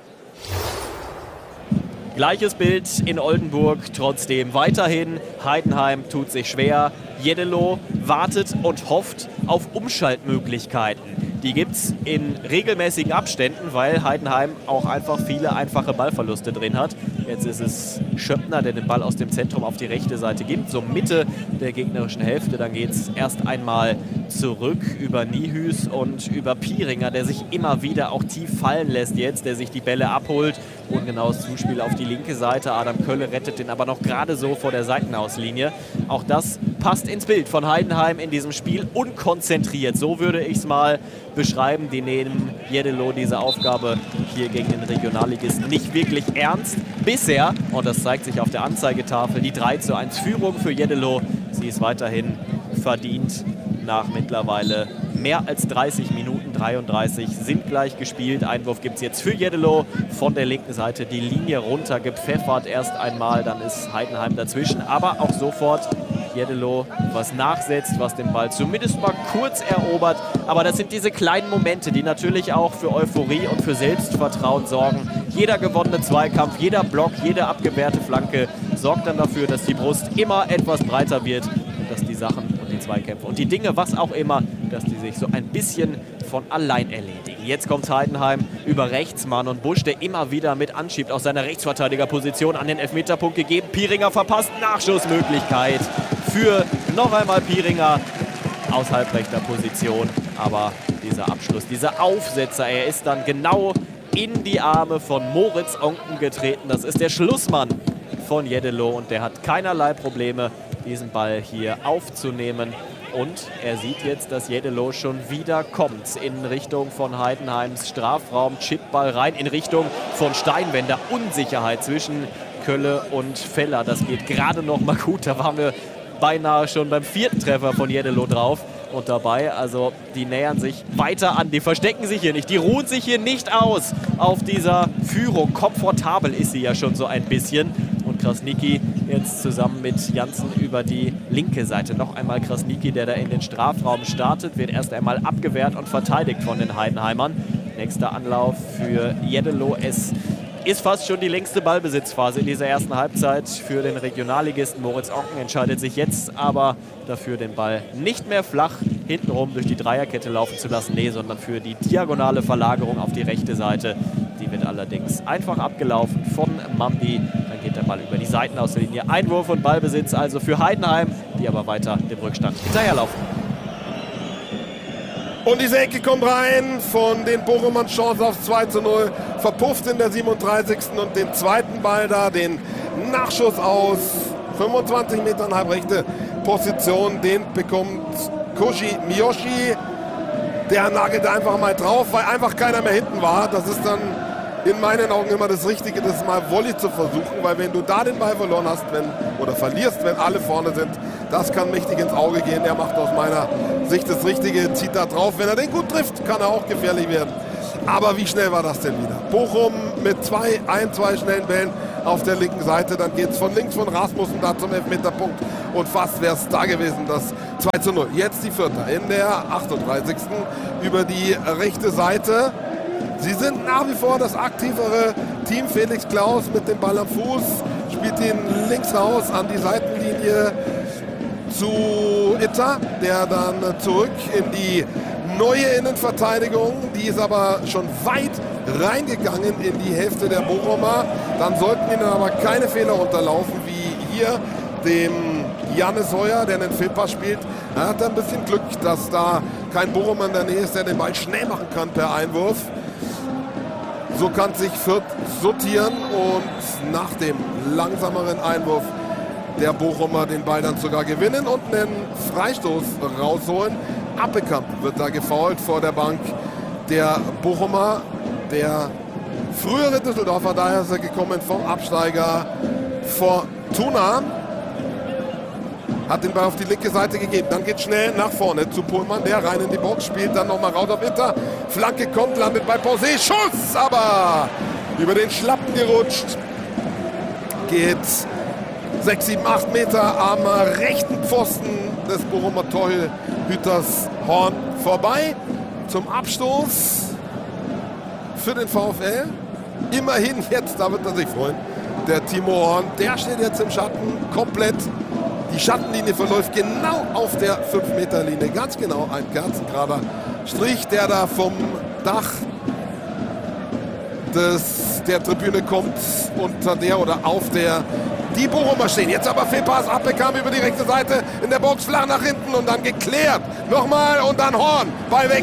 Gleiches Bild in Oldenburg, trotzdem weiterhin. Heidenheim tut sich schwer. Jeddelo wartet und hofft auf Umschaltmöglichkeiten. Die gibt es in regelmäßigen Abständen, weil Heidenheim auch einfach viele einfache Ballverluste drin hat. Jetzt ist es Schöppner, der den Ball aus dem Zentrum auf die rechte Seite gibt, so Mitte der gegnerischen Hälfte. Dann geht es erst einmal zurück über Niehüß und über Pieringer, der sich immer wieder auch tief fallen lässt jetzt, der sich die Bälle abholt. Ungenaues Zuspiel auf die linke Seite. Adam Kölle rettet den aber noch gerade so vor der Seitenauslinie. Auch das passt ins Bild von Heidenheim in diesem Spiel. Unkonzentriert, so würde ich es mal beschreiben. Die nehmen Jeddelo diese Aufgabe hier gegen den Regionalligisten nicht wirklich ernst. Bisher, und das zeigt sich auf der Anzeigetafel, die drei zu eins Führung für Jeddelo. Sie ist weiterhin verdient nach mittlerweile mehr als dreißig Minuten, dreiunddreißig sind gleich gespielt. Einwurf gibt es jetzt für Jeddelo von der linken Seite, die Linie runter gepfeffert erst einmal, dann ist Heidenheim dazwischen, aber auch sofort Jeddelo was nachsetzt, was den Ball zumindest mal kurz erobert. Aber das sind diese kleinen Momente, die natürlich auch für Euphorie und für Selbstvertrauen sorgen. Jeder gewonnene Zweikampf, jeder Block, jede abgewehrte Flanke sorgt dann dafür, dass die Brust immer etwas breiter wird und dass die Sachen und die Zweikämpfe und die Dinge, was auch immer, dass die sich so ein bisschen von allein erledigen. Jetzt kommt Heidenheim über rechts, Mann und Busch, der immer wieder mit anschiebt aus seiner Rechtsverteidigerposition an den Elfmeterpunkt gegeben. Pieringer verpasst Nachschussmöglichkeit für noch einmal Pieringer aus halbrechter Position. Aber dieser Abschluss, dieser Aufsetzer, er ist dann genau in die Arme von Moritz Onken getreten. Das ist der Schlussmann von Jeddelo und der hat keinerlei Probleme, diesen Ball hier aufzunehmen. Und er sieht jetzt, dass Jeddelo schon wieder kommt in Richtung von Heidenheims Strafraum. Chipball rein in Richtung von Steinwender. Unsicherheit zwischen Kölle und Feller. Das geht gerade noch mal gut. Da waren wir beinahe schon beim vierten Treffer von Jeddelo drauf und dabei. Also die nähern sich weiter an. Die verstecken sich hier nicht. Die ruhen sich hier nicht aus auf dieser Führung. Komfortabel ist sie ja schon so ein bisschen. Und Krasniqi jetzt zusammen mit Janssen über die linke Seite. Noch einmal Krasniqi, der da in den Strafraum startet, wird erst einmal abgewehrt und verteidigt von den Heidenheimern. Nächster Anlauf für Jeddelo. Es ist fast schon die längste Ballbesitzphase in dieser ersten Halbzeit für den Regionalligisten. Moritz Onken entscheidet sich jetzt aber dafür, den Ball nicht mehr flach hintenrum durch die Dreierkette laufen zu lassen, nee, sondern für die diagonale Verlagerung auf die rechte Seite. Die wird allerdings einfach abgelaufen von Mambi. Dann geht der Ball über die Seitenauslinie. Einwurf und Ballbesitz also für Heidenheim, die aber weiter dem Rückstand hinterherlaufen. Und diese Ecke kommt rein von den Bochumern, Chance auf zwei zu null. Verpufft in der siebenunddreißigsten und den zweiten Ball da, den Nachschuss aus fünfundzwanzig Metern halbrechte Position, den bekommt Koji Miyoshi. der nagelt einfach mal drauf, weil einfach keiner mehr hinten war. Das ist dann in meinen Augen immer das Richtige, das mal Volley zu versuchen, weil wenn du da den Ball verloren hast, wenn, oder verlierst, wenn alle vorne sind, das kann mächtig ins Auge gehen. Er macht aus meiner Sicht das Richtige, zieht da drauf. Wenn er den gut trifft, kann er auch gefährlich werden. Aber wie schnell war das denn wieder? Bochum mit zwei, ein, zwei schnellen Bällen auf der linken Seite. Dann geht es von links von Rasmussen da zum Elfmeterpunkt. Und fast wäre es da gewesen, das zwei zu null. Jetzt die Vierter in der achtunddreißigsten über die rechte Seite. Sie sind nach wie vor das aktivere Team. Felix Klaus mit dem Ball am Fuß, spielt ihn links raus an die Seitenlinie zu Itter, der dann zurück in die neue Innenverteidigung. Die ist aber schon weit reingegangen in die Hälfte der Bochumer. Dann sollten ihnen aber keine Fehler unterlaufen, wie hier dem Jannis Heuer, der einen Fehlpass spielt. Er hat ein bisschen Glück, dass da kein Bochumer in der Nähe ist, der den Ball schnell machen kann per Einwurf. So kann sich Fürth sortieren und nach dem langsameren Einwurf der Bochumer den Ball dann sogar gewinnen und einen Freistoß rausholen. Appekamp wird da gefoult vor der Bank der Bochumer. Der frühere Düsseldorfer, daher ist er gekommen vom Absteiger Fortuna. Hat den Ball auf die linke Seite gegeben. Dann geht schnell nach vorne zu Pohlmann, der rein in die Box spielt. Dann nochmal raus auf Itter. Flanke kommt, landet bei Posé. Schuss, aber über den Schlappen gerutscht. Geht sechs, sieben, acht Meter am rechten Pfosten des Bochumer Torhüters Horn vorbei. Zum Abstoß für den VfL. Immerhin jetzt, da wird er sich freuen, der Timo Horn. Der steht jetzt im Schatten komplett. Die Schattenlinie verläuft genau auf der fünf Meter Linie. Ganz genau ein kerzengerader Strich, der da vom Dach des, der Tribüne kommt, unter der oder auf der die Bochumer stehen. Jetzt aber Fehlpass, Appelkamp über die rechte Seite in der Box, flach nach hinten und dann geklärt. Nochmal und dann Horn, Ball weg.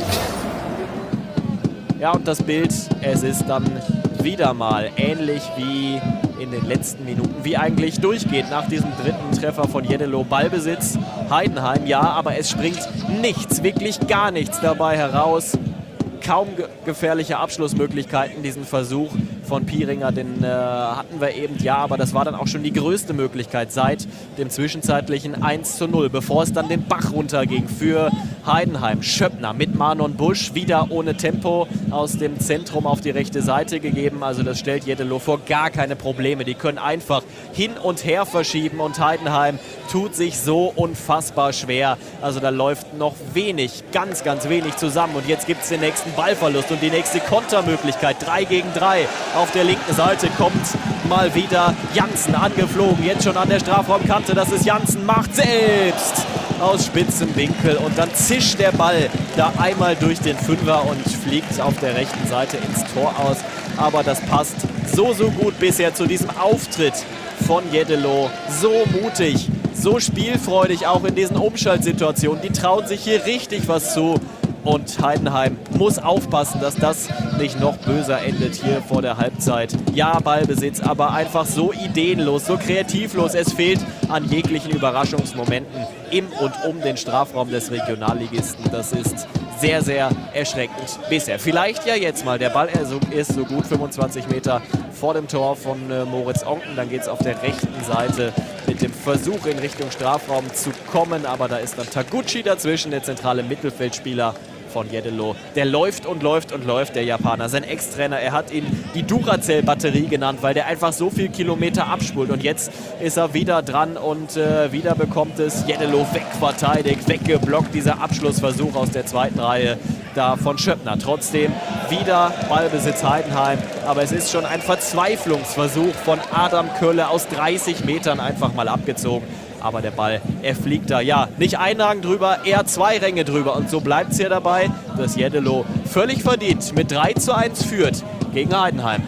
Ja, und das Bild, es ist dann wieder mal ähnlich wie in den letzten Minuten, wie eigentlich durchgeht nach diesem dritten Treffer von Jeddelo. Ballbesitz Heidenheim, ja, aber es springt nichts, wirklich gar nichts dabei heraus. Kaum ge gefährliche Abschlussmöglichkeiten, diesen Versuch von Pieringer, den äh, hatten wir eben, ja, aber das war dann auch schon die größte Möglichkeit seit dem zwischenzeitlichen eins zu null, bevor es dann den Bach runterging für Heidenheim. Schöppner mit Manon Busch, wieder ohne Tempo aus dem Zentrum auf die rechte Seite gegeben, also das stellt Jeddelo vor gar keine Probleme, die können einfach hin und her verschieben und Heidenheim tut sich so unfassbar schwer, also da läuft noch wenig, ganz, ganz wenig zusammen und jetzt gibt es den nächsten Ballverlust und die nächste Kontermöglichkeit, drei gegen drei. Auf der linken Seite kommt mal wieder Janssen angeflogen, jetzt schon an der Strafraumkante, das ist Janssen, macht selbst aus spitzem Winkel und dann zischt der Ball da einmal durch den Fünfer und fliegt auf der rechten Seite ins Tor aus. Aber das passt so, so gut bisher zu diesem Auftritt von Jeddelo, so mutig, so spielfreudig auch in diesen Umschaltsituationen, die trauen sich hier richtig was zu. Und Heidenheim muss aufpassen, dass das nicht noch böser endet hier vor der Halbzeit. Ja, Ballbesitz, aber einfach so ideenlos, so kreativlos. Es fehlt an jeglichen Überraschungsmomenten im und um den Strafraum des Regionalligisten. Das ist sehr, sehr erschreckend bisher. Vielleicht ja jetzt mal. Der Ball ist so gut fünfundzwanzig Meter vor dem Tor von äh, Moritz Onken. Dann geht es auf der rechten Seite mit dem Versuch in Richtung Strafraum zu kommen. Aber da ist dann Taguchi dazwischen, der zentrale Mittelfeldspieler von Jeddelo. Der läuft und läuft und läuft, der Japaner. Sein Ex-Trainer, er hat ihn die Duracell-Batterie genannt, weil der einfach so viel Kilometer abspult. Und jetzt ist er wieder dran und äh, wieder bekommt es Jeddelo wegverteidigt, weggeblockt. Dieser Abschlussversuch aus der zweiten Reihe da von Schöppner. Trotzdem wieder Ballbesitz Heidenheim. Aber es ist schon ein Verzweiflungsversuch von Adam Kölle aus dreißig Metern einfach mal abgezogen. Aber der Ball, er fliegt da, ja, nicht ein Rang drüber, eher zwei Ränge drüber. Und so bleibt es hier dabei, dass Jeddelo völlig verdient mit drei zu eins führt gegen Heidenheim.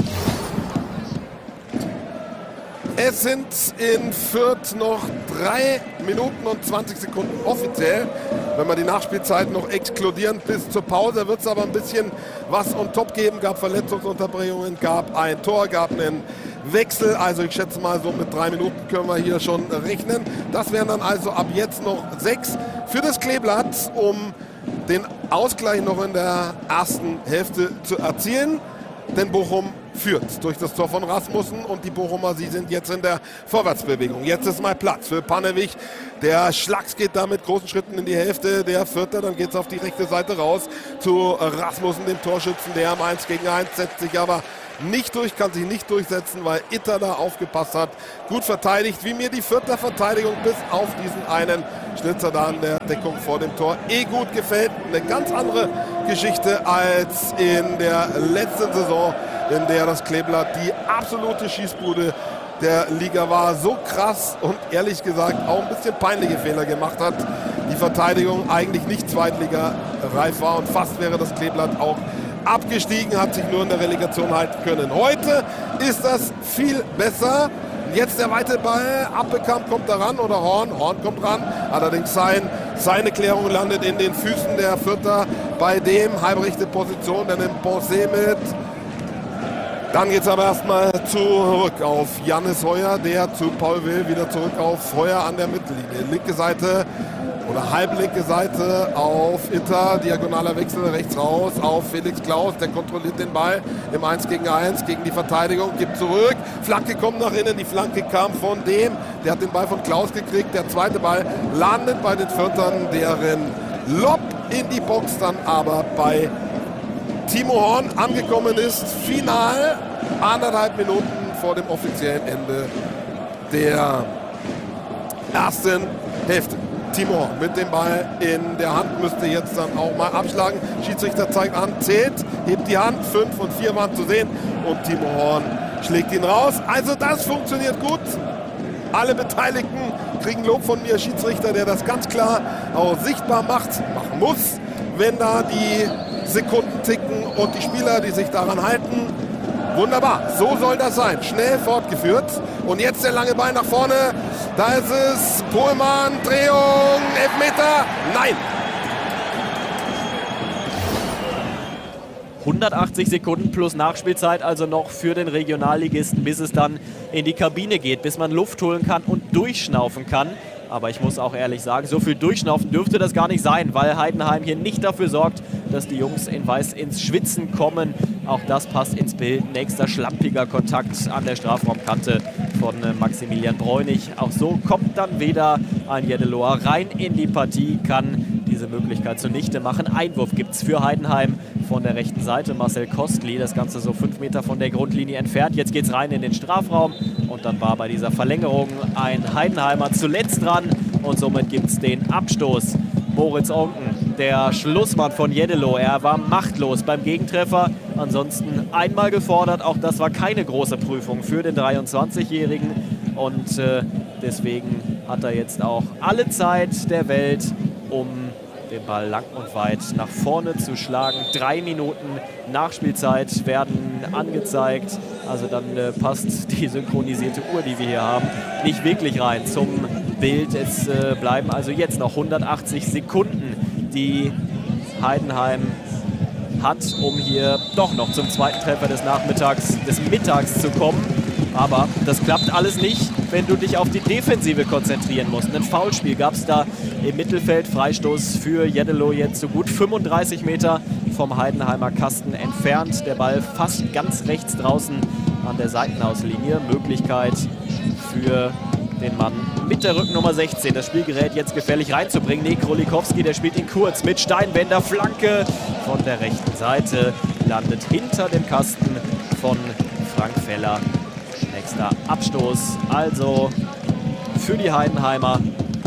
Es sind in Fürth noch drei Minuten und zwanzig Sekunden offiziell. Wenn wir die Nachspielzeit noch exkludieren bis zur Pause, wird es aber ein bisschen was on top geben. Gab Verletzungsunterbrechungen, gab ein Tor, gab einen Wechsel. Also ich schätze mal, so mit drei Minuten können wir hier schon rechnen. Das wären dann also ab jetzt noch sechs für das Kleeblatt um den Ausgleich noch in der ersten Hälfte zu erzielen. Denn Bochum führt durch das Tor von Rasmussen und die Bochumer, sie sind jetzt in der Vorwärtsbewegung. Jetzt ist mal Platz für Panewich. Der Schlags geht da mit großen Schritten in die Hälfte der Vierter. Dann geht es auf die rechte Seite raus zu Rasmussen, dem Torschützen. Der am eins gegen eins setzt sich aber nicht durch, kann sich nicht durchsetzen, weil Itter da aufgepasst hat. Gut verteidigt, wie mir die Vierter Verteidigung bis auf diesen einen Schnitzer da an der Deckung vor dem Tor eh gut gefällt. Eine ganz andere Geschichte als in der letzten Saison, in der das Kleeblatt die absolute Schießbude der Liga war. So krass und ehrlich gesagt auch ein bisschen peinliche Fehler gemacht hat. Die Verteidigung eigentlich nicht Zweitliga-reif war und fast wäre das Kleeblatt auch abgestiegen, hat sich nur in der Relegation halten können. Heute ist das viel besser. Jetzt der weite Ball, Appelkamp kommt da ran oder Horn, Horn kommt ran. Allerdings sein, seine Klärung landet in den Füßen der Vierter, bei dem halbrechte Position, der nimmt Bossé mit. Dann geht es aber erstmal zurück auf Jannis Heuer, der zu Paul Will, wieder zurück auf Heuer an der Mittellinie. Linke Seite oder halblinke Seite auf Itter, diagonaler Wechsel rechts raus auf Felix Klaus, der kontrolliert den Ball im eins gegen eins gegen die Verteidigung, gibt zurück, Flanke kommt nach innen, die Flanke kam von dem, der hat den Ball von Klaus gekriegt, der zweite Ball landet bei den Viertern, deren Lob in die Box dann aber bei Timo Horn angekommen ist, final anderthalb Minuten vor dem offiziellen Ende der ersten Hälfte. Timo mit dem Ball in der Hand, müsste jetzt dann auch mal abschlagen. Schiedsrichter zeigt an, zählt, hebt die Hand, fünf und vier waren zu sehen und Timo Horn schlägt ihn raus. Also das funktioniert gut. Alle Beteiligten kriegen Lob von mir. Schiedsrichter, der das ganz klar auch sichtbar macht, machen muss, wenn da die Sekunden ticken und die Spieler, die sich daran halten. Wunderbar, so soll das sein. Schnell fortgeführt. Und jetzt der lange Ball nach vorne. Da ist es. Pohlmann, Drehung, Elfmeter. Nein. hundertachtzig Sekunden plus Nachspielzeit also noch für den Regionalligisten, bis es dann in die Kabine geht, bis man Luft holen kann und durchschnaufen kann. Aber ich muss auch ehrlich sagen, so viel durchschnaufen dürfte das gar nicht sein, weil Heidenheim hier nicht dafür sorgt, dass die Jungs in Weiß ins Schwitzen kommen. Auch das passt ins Bild. Nächster schlampiger Kontakt an der Strafraumkante von Maximilian Bräunig. Auch so kommt dann wieder ein Jedeloa rein in die Partie, kann diese Möglichkeit zunichte machen. Einwurf gibt es für Heidenheim von der rechten Seite. Marcel Kostli, das Ganze so fünf Meter von der Grundlinie entfernt. Jetzt geht es rein in den Strafraum und dann war bei dieser Verlängerung ein Heidenheimer zuletzt dran und somit gibt es den Abstoß. Moritz Onken, der Schlussmann von Jeddelo, er war machtlos beim Gegentreffer. Ansonsten einmal gefordert, auch das war keine große Prüfung für den dreiundzwanzigjährigen und äh, deswegen hat er jetzt auch alle Zeit der Welt, um den Ball lang und weit nach vorne zu schlagen. Drei Minuten Nachspielzeit werden angezeigt. Also dann äh, passt die synchronisierte Uhr, die wir hier haben, nicht wirklich rein zum Bild. Es äh, bleiben also jetzt noch hundertachtzig Sekunden, die Heidenheim hat, um hier doch noch zum zweiten Treffer des Nachmittags, des Mittags zu kommen. Aber das klappt alles nicht, wenn du dich auf die Defensive konzentrieren musst. Ein Foulspiel gab es da im Mittelfeld. Freistoß für Jeddelo jetzt so gut fünfunddreißig Meter vom Heidenheimer Kasten entfernt. Der Ball fast ganz rechts draußen an der Seitenauslinie. Möglichkeit für den Mann mit der Rückennummer sechzehn, das Spielgerät jetzt gefährlich reinzubringen. Nee, Krolikowski, der spielt ihn kurz mit Steinwender. Flanke von der rechten Seite, landet hinter dem Kasten von Frank Feller. Nächster Abstoß also für die Heidenheimer,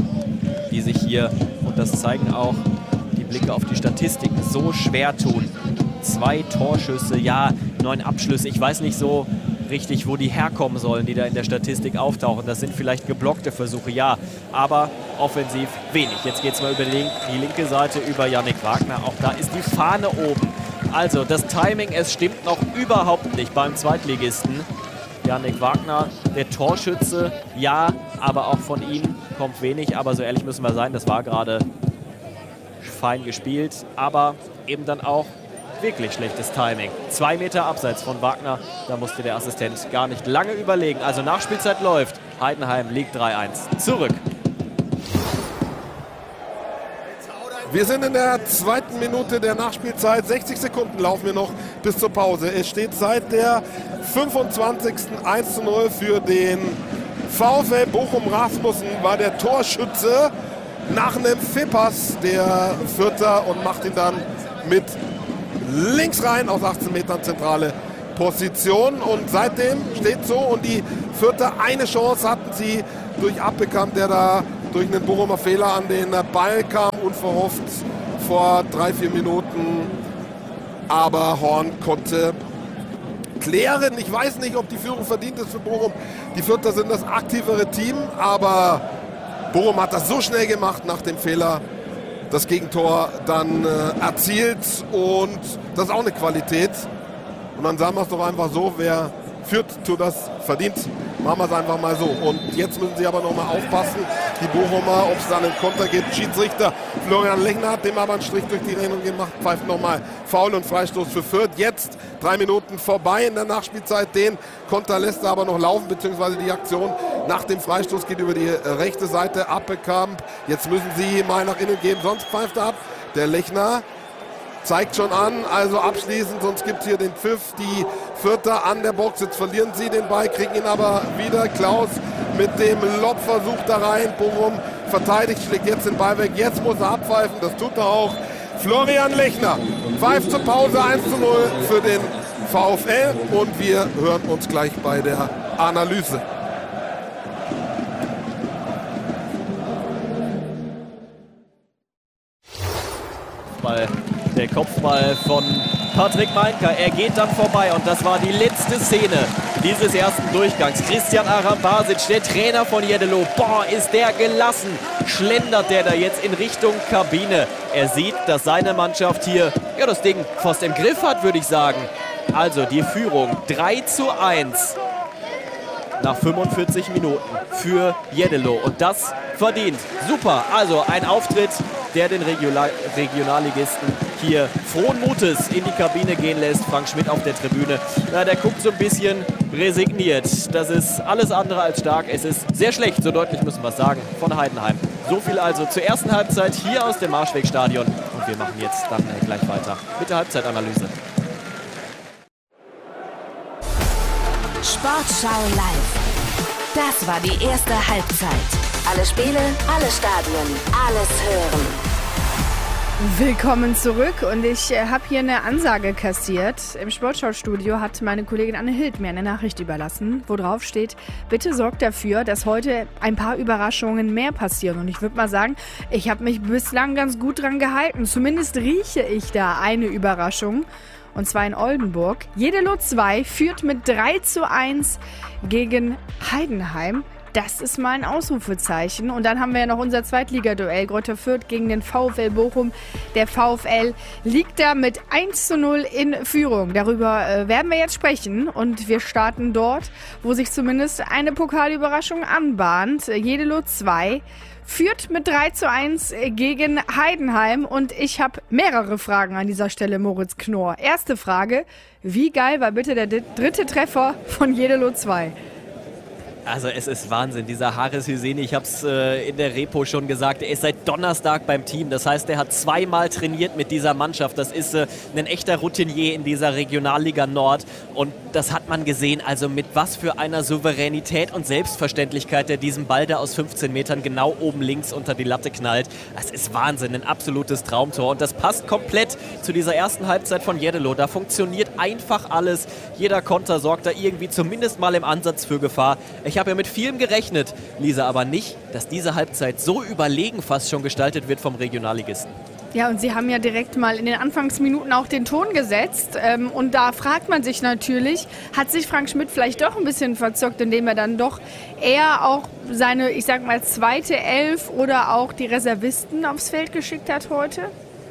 die sich hier, und das zeigen auch die Blicke auf die Statistiken, so schwer tun. Zwei Torschüsse, ja, neun Abschlüsse. Ich weiß nicht so richtig, wo die herkommen sollen, die da in der Statistik auftauchen. Das sind vielleicht geblockte Versuche, ja, aber offensiv wenig. Jetzt geht es mal über die, die linke Seite, über Yannick Wagner. Auch da ist die Fahne oben. Also das Timing, es stimmt noch überhaupt nicht beim Zweitligisten. Yannick Wagner, der Torschütze, ja, aber auch von ihm kommt wenig. Aber so ehrlich müssen wir sein, das war gerade fein gespielt, aber eben dann auch wirklich schlechtes Timing. Zwei Meter abseits von Wagner, da musste der Assistent gar nicht lange überlegen. Also Nachspielzeit läuft. Heidenheim liegt drei eins. Zurück. Wir sind in der zweiten Minute der Nachspielzeit. sechzig Sekunden laufen wir noch bis zur Pause. Es steht seit der fünfundzwanzigsten eins zu null für den VfL Bochum. Rasmussen war der Torschütze nach einem Fehlpass der Vierter und macht ihn dann mit links rein aus achtzehn Metern zentrale Position. Und seitdem steht so und die Vierter eine Chance hatten sie durch Appelkamp, der da durch einen Bochumer Fehler an den Ball kam, unverhofft vor drei, vier Minuten. Aber Horn konnte klären. Ich weiß nicht, ob die Führung verdient ist für Bochum. Die Vierter sind das aktivere Team, aber Bochum hat das so schnell gemacht nach dem Fehler, das Gegentor dann äh, erzielt und das ist auch eine Qualität. Und dann sagen wir es doch einfach so, wer führt, tut das verdient. Machen wir es einfach mal so. Und jetzt müssen sie aber noch mal aufpassen, die Bochumer, ob es dann einen Konter gibt. Schiedsrichter Florian Lechner hat dem aber einen Strich durch die Rechnung gemacht, pfeift nochmal Foul und Freistoß für Fürth. Jetzt drei Minuten vorbei in der Nachspielzeit. Den Konter lässt er aber noch laufen, beziehungsweise die Aktion nach dem Freistoß geht über die rechte Seite. Appelkamp, jetzt müssen sie mal nach innen gehen, sonst pfeift er ab. Der Lechner zeigt schon an, also abschließend, sonst gibt es hier den Pfiff. Die Vierter an der Box, jetzt verlieren sie den Ball, kriegen ihn aber wieder. Klaus mit dem Lobversuch da rein. Bochum verteidigt, schlägt jetzt den Ball weg. Jetzt muss er abpfeifen, das tut er auch. Florian Lechner pfeift zur Pause eins zu null für den VfL und wir hören uns gleich bei der Analyse. Ball. Der Kopfball von Patrick Meinka. Er geht dann vorbei und das war die letzte Szene dieses ersten Durchgangs. Christian Arambasic, der Trainer von Jeddelo. Boah, ist der gelassen. Schlendert der da jetzt in Richtung Kabine. Er sieht, dass seine Mannschaft hier ja, das Ding fast im Griff hat, würde ich sagen. Also die Führung drei zu eins nach fünfundvierzig Minuten für Jeddelo. Und das verdient. Super. Also ein Auftritt, der den Regional Regionalligisten hier frohen Mutes in die Kabine gehen lässt. Frank Schmidt auf der Tribüne. Ja, der guckt so ein bisschen resigniert. Das ist alles andere als stark. Es ist sehr schlecht, so deutlich müssen wir es sagen, von Heidenheim. So viel also zur ersten Halbzeit hier aus dem Marschwegstadion. Und wir machen jetzt dann gleich weiter mit der Halbzeitanalyse. Sportschau live. Das war die erste Halbzeit. Alle Spiele, alle Stadien, alles hören. Willkommen zurück und ich äh, habe hier eine Ansage kassiert. Im Sportschau-Studio hat meine Kollegin Anne Hild mir eine Nachricht überlassen, wo drauf steht, bitte sorgt dafür, dass heute ein paar Überraschungen mehr passieren. Und ich würde mal sagen, ich habe mich bislang ganz gut dran gehalten. Zumindest rieche ich da eine Überraschung. Und zwar in Oldenburg. Jeddelo zwei führt mit drei zu eins gegen Heidenheim. Das ist mal ein Ausrufezeichen. Und dann haben wir ja noch unser Zweitligaduell. Greuther Fürth gegen den VfL Bochum. Der VfL liegt da mit eins zu null in Führung. Darüber äh, werden wir jetzt sprechen. Und wir starten dort, wo sich zumindest eine Pokalüberraschung anbahnt. Jeddelo zwei führt mit drei zu eins gegen Heidenheim. Und ich habe mehrere Fragen an dieser Stelle, Moritz Knorr. Erste Frage, wie geil war bitte der dritte Treffer von Jeddelo zwei? Also es ist Wahnsinn, dieser Haris Hüseni, ich habe es äh, in der Repo schon gesagt, er ist seit Donnerstag beim Team. Das heißt, er hat zweimal trainiert mit dieser Mannschaft. Das ist äh, ein echter Routinier in dieser Regionalliga Nord. Und das hat man gesehen, also mit was für einer Souveränität und Selbstverständlichkeit der diesen Ball da aus fünfzehn Metern genau oben links unter die Latte knallt. Das ist Wahnsinn, ein absolutes Traumtor. Und das passt komplett zu dieser ersten Halbzeit von Jeddelo. Da funktioniert einfach alles. Jeder Konter sorgt da irgendwie zumindest mal im Ansatz für Gefahr. Ich habe ja mit vielem gerechnet, Lisa, aber nicht, dass diese Halbzeit so überlegen fast schon gestaltet wird vom Regionalligisten. Ja, und Sie haben ja direkt mal in den Anfangsminuten auch den Ton gesetzt. Ähm, und da fragt man sich natürlich, hat sich Frank Schmidt vielleicht doch ein bisschen verzockt, indem er dann doch eher auch seine, ich sag mal, zweite Elf oder auch die Reservisten aufs Feld geschickt hat heute?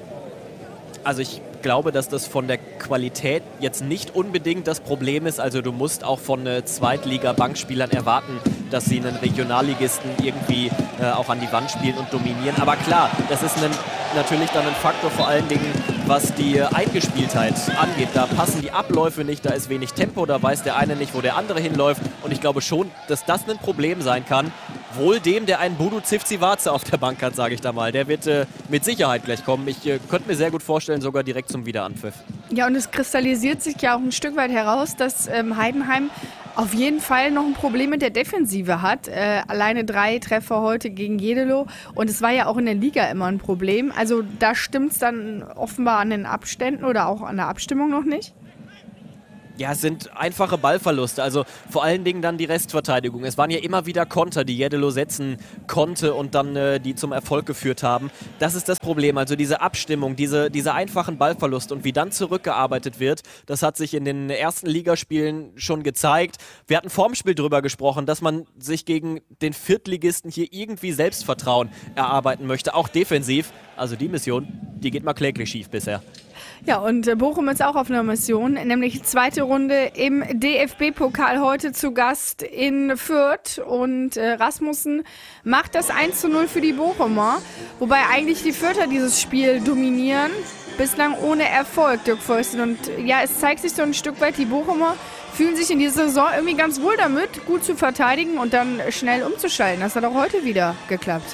Also ich glaube, dass das von der Qualität jetzt nicht unbedingt das Problem ist. Also du musst auch von äh, Zweitliga-Bankspielern erwarten, dass sie einen Regionalligisten irgendwie äh, auch an die Wand spielen und dominieren. Aber klar, das ist ein, natürlich dann ein Faktor, vor allen Dingen, was die äh, Eingespieltheit angeht. Da passen die Abläufe nicht, da ist wenig Tempo, da weiß der eine nicht, wo der andere hinläuft. Und ich glaube schon, dass das ein Problem sein kann. Wohl dem, der einen Budu Zivzivaze auf der Bank hat, sage ich da mal. Der wird äh, mit Sicherheit gleich kommen. Ich äh, könnte mir sehr gut vorstellen, sogar direkt zum Wiederanpfiff. Ja, und es kristallisiert sich ja auch ein Stück weit heraus, dass ähm, Heidenheim auf jeden Fall noch ein Problem mit der Defensive hat. Äh, alleine drei Treffer heute gegen Jeddelo. Und es war ja auch in der Liga immer ein Problem. Also da stimmt es dann offenbar an den Abständen oder auch an der Abstimmung noch nicht? Ja, es sind einfache Ballverluste, also vor allen Dingen dann die Restverteidigung. Es waren ja immer wieder Konter, die Jeddelo setzen konnte und dann äh, die zum Erfolg geführt haben. Das ist das Problem, also diese Abstimmung, diese, diese einfachen Ballverluste und wie dann zurückgearbeitet wird, das hat sich in den ersten Ligaspielen schon gezeigt. Wir hatten vorm Spiel drüber gesprochen, dass man sich gegen den Viertligisten hier irgendwie Selbstvertrauen erarbeiten möchte, auch defensiv. Also die Mission, die geht mal kläglich schief bisher. Ja, und äh, Bochum ist auch auf einer Mission, nämlich zweite Runde im D F B-Pokal heute zu Gast in Fürth. Und äh, Rasmussen macht das eins zu null für die Bochumer, wobei eigentlich die Fürther dieses Spiel dominieren, bislang ohne Erfolg, Dirk Fäustin. Und ja, es zeigt sich so ein Stück weit, die Bochumer fühlen sich in dieser Saison irgendwie ganz wohl damit, gut zu verteidigen und dann schnell umzuschalten. Das hat auch heute wieder geklappt.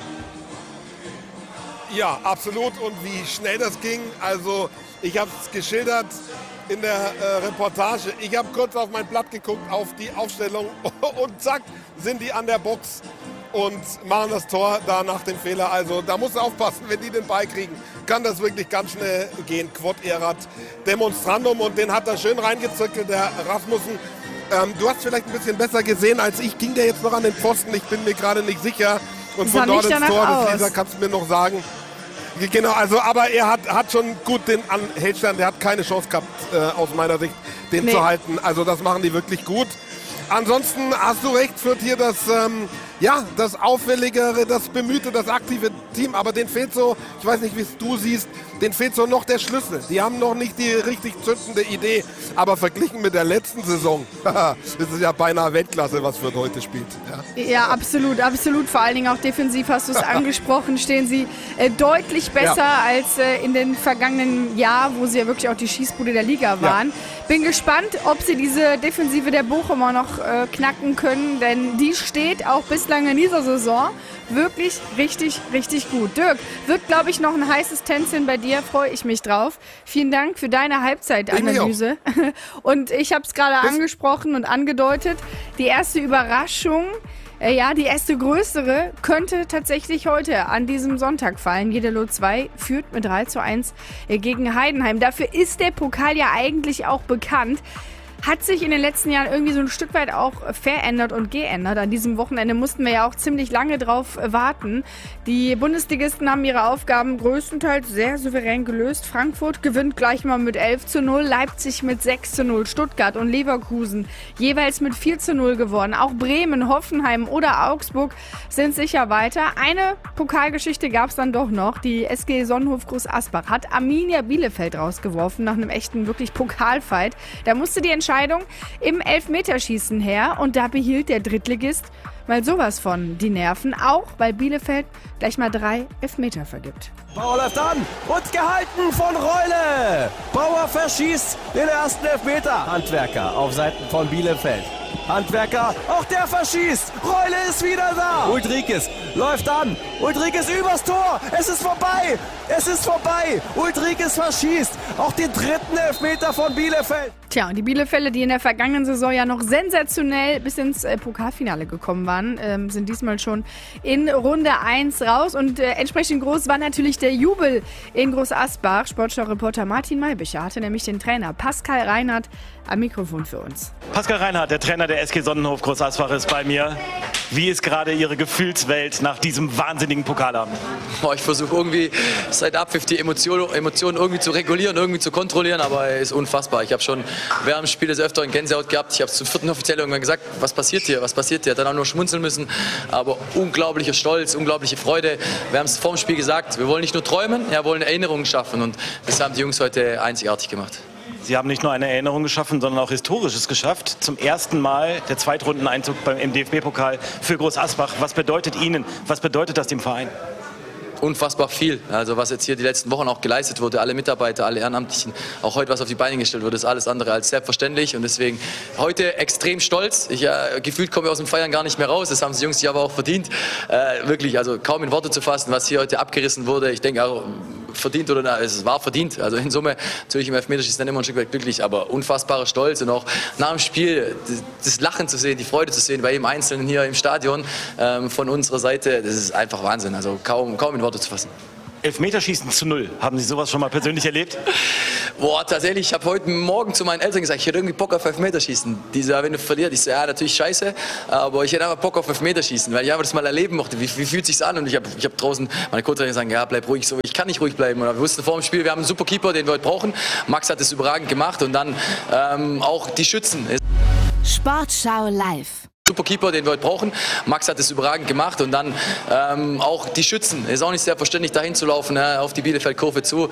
Ja, absolut. Und wie schnell das ging. Also ich habe es geschildert in der äh, Reportage. Ich habe kurz auf mein Blatt geguckt, auf die Aufstellung und zack, sind die an der Box und machen das Tor da nach dem Fehler. Also da musst du aufpassen, wenn die den Ball kriegen, kann das wirklich ganz schnell gehen. Quod erat demonstrandum und den hat er schön reingezirkelt, der Rasmussen. Ähm, du hast vielleicht ein bisschen besser gesehen als ich. Ging der jetzt noch an den Pfosten? Ich bin mir gerade nicht sicher. Und von dort ins Tor, das Lisa kannst du mir noch sagen. Genau, also aber er hat, hat schon gut den an Hildstein, der hat keine Chance gehabt, äh, aus meiner Sicht, den nee. zu halten. Also das machen die wirklich gut. Ansonsten hast du recht, führt hier das, ähm, ja, das auffälligere, das bemühte, das aktive Team. Aber denen fehlt so, ich weiß nicht, wie es du siehst, denen fehlt so noch der Schlüssel. Die haben noch nicht die richtig zündende Idee. Aber verglichen mit der letzten Saison, das ist ja beinahe Weltklasse, was Fürth heute spielt. Ja. ja, absolut, absolut. Vor allen Dingen auch defensiv hast du es angesprochen, stehen sie äh, deutlich besser ja. als äh, in den vergangenen Jahren, wo sie ja wirklich auch die Schießbude der Liga waren. Ja. Bin gespannt, ob sie diese Defensive der Bochumer noch äh, knacken können, denn die steht auch bislang in dieser Saison wirklich richtig, richtig gut. Dirk, wird, glaube ich, noch ein heißes Tänzchen bei dir, freue ich mich drauf. Vielen Dank für deine Halbzeitanalyse. Und ich habe es gerade angesprochen und angedeutet, die erste Überraschung, äh, ja, die erste größere, könnte tatsächlich heute an diesem Sonntag fallen. Jeddelo zwei führt mit drei zu eins äh, gegen Heidenheim. Dafür ist der Pokal ja eigentlich auch bekannt. Hat sich in den letzten Jahren irgendwie so ein Stück weit auch verändert und geändert. An diesem Wochenende mussten wir ja auch ziemlich lange drauf warten. Die Bundesligisten haben ihre Aufgaben größtenteils sehr souverän gelöst. Frankfurt gewinnt gleich mal mit elf zu null, Leipzig mit sechs zu null, Stuttgart und Leverkusen jeweils mit vier zu null gewonnen. Auch Bremen, Hoffenheim oder Augsburg sind sicher weiter. Eine Pokalgeschichte gab es dann doch noch. Die S G Sonnenhof Groß Asbach hat Arminia Bielefeld rausgeworfen nach einem echten wirklich Pokalfight. Da musste die Entscheidung im Elfmeterschießen her und da behielt der Drittligist mal sowas von die Nerven, auch weil Bielefeld gleich mal drei Elfmeter vergibt. Bauer läuft an und gehalten von Reule. Bauer verschießt den ersten Elfmeter. Handwerker auf Seiten von Bielefeld. Handwerker, auch der verschießt. Reule ist wieder da. Ulrikes läuft an. Ulrikes übers Tor. Es ist vorbei. Es ist vorbei. Ulrikes verschießt auch den dritten Elfmeter von Bielefeld. Tja, und die Bielefelder, die in der vergangenen Saison ja noch sensationell bis ins äh, Pokalfinale gekommen waren, ähm, sind diesmal schon in Runde eins raus. Und äh, entsprechend groß war natürlich der Jubel in Groß Asbach. Sportschau-Reporter Martin Maybicher hatte nämlich den Trainer Pascal Reinhardt am Mikrofon für uns. Pascal Reinhardt, der Trainer der S G Sonnenhof Groß Asbach, ist bei mir. Wie ist gerade Ihre Gefühlswelt nach diesem wahnsinnigen Pokalabend? Ich versuche irgendwie seit Abpfiff die Emotionen, Emotionen irgendwie zu regulieren, irgendwie zu kontrollieren, aber es ist unfassbar. Ich habe schon während dem Spiel des Öfteren Gänsehaut gehabt. Ich habe es zum vierten Offiziell irgendwann gesagt, was passiert hier, was passiert hier? Dann auch nur schmunzeln müssen, aber unglaublicher Stolz, unglaubliche Freude. Wir haben es vor dem Spiel gesagt, wir wollen nicht nur träumen, wir wollen Erinnerungen schaffen und das haben die Jungs heute einzigartig gemacht. Sie haben nicht nur eine Erinnerung geschaffen, sondern auch Historisches geschafft. Zum ersten Mal der Zweitrundeneinzug beim, im D F B-Pokal für Groß Asbach. Was bedeutet Ihnen, was bedeutet das dem Verein? unfassbar viel. Also was jetzt hier die letzten Wochen auch geleistet wurde, alle Mitarbeiter, alle Ehrenamtlichen, auch heute was auf die Beine gestellt wurde, ist alles andere als selbstverständlich und deswegen heute extrem stolz. Ich, äh, gefühlt komme ich aus dem Feiern gar nicht mehr raus, das haben die Jungs sich aber auch verdient. Äh, wirklich, also kaum in Worte zu fassen, was hier heute abgerissen wurde. Ich denke auch, verdient oder na, es war verdient. Also in Summe natürlich im Elfmeterschießen dann immer ein Stück weit glücklich, aber unfassbarer Stolz und auch nach dem Spiel das Lachen zu sehen, die Freude zu sehen bei jedem Einzelnen hier im Stadion ähm, von unserer Seite, das ist einfach Wahnsinn. Also kaum, kaum in Worte zu fassen. Elfmeterschießen zu null. Haben Sie sowas schon mal persönlich erlebt? Boah, tatsächlich, ich habe heute Morgen zu meinen Eltern gesagt, ich hätte irgendwie Bock auf Elfmeterschießen. Die so, wenn du verlierst, ich so, ja, natürlich scheiße, aber ich hätte einfach Bock auf Elfmeterschießen, weil ich einfach das mal erleben mochte. Wie, wie fühlt sich's an? Und ich habe ich hab draußen meine Co-Trainer gesagt, ja, bleib ruhig. So, ich kann nicht ruhig bleiben. Und wir wussten vor dem Spiel, wir haben einen super Keeper, den wir heute brauchen. Max hat es überragend gemacht und dann ähm, auch die Schützen. Sportschau live. Super Keeper, den wir heute brauchen. Max hat es überragend gemacht und dann ähm, auch die Schützen. Ist auch nicht selbstverständlich, dahin zu laufen, äh, auf die Bielefeld-Kurve zu.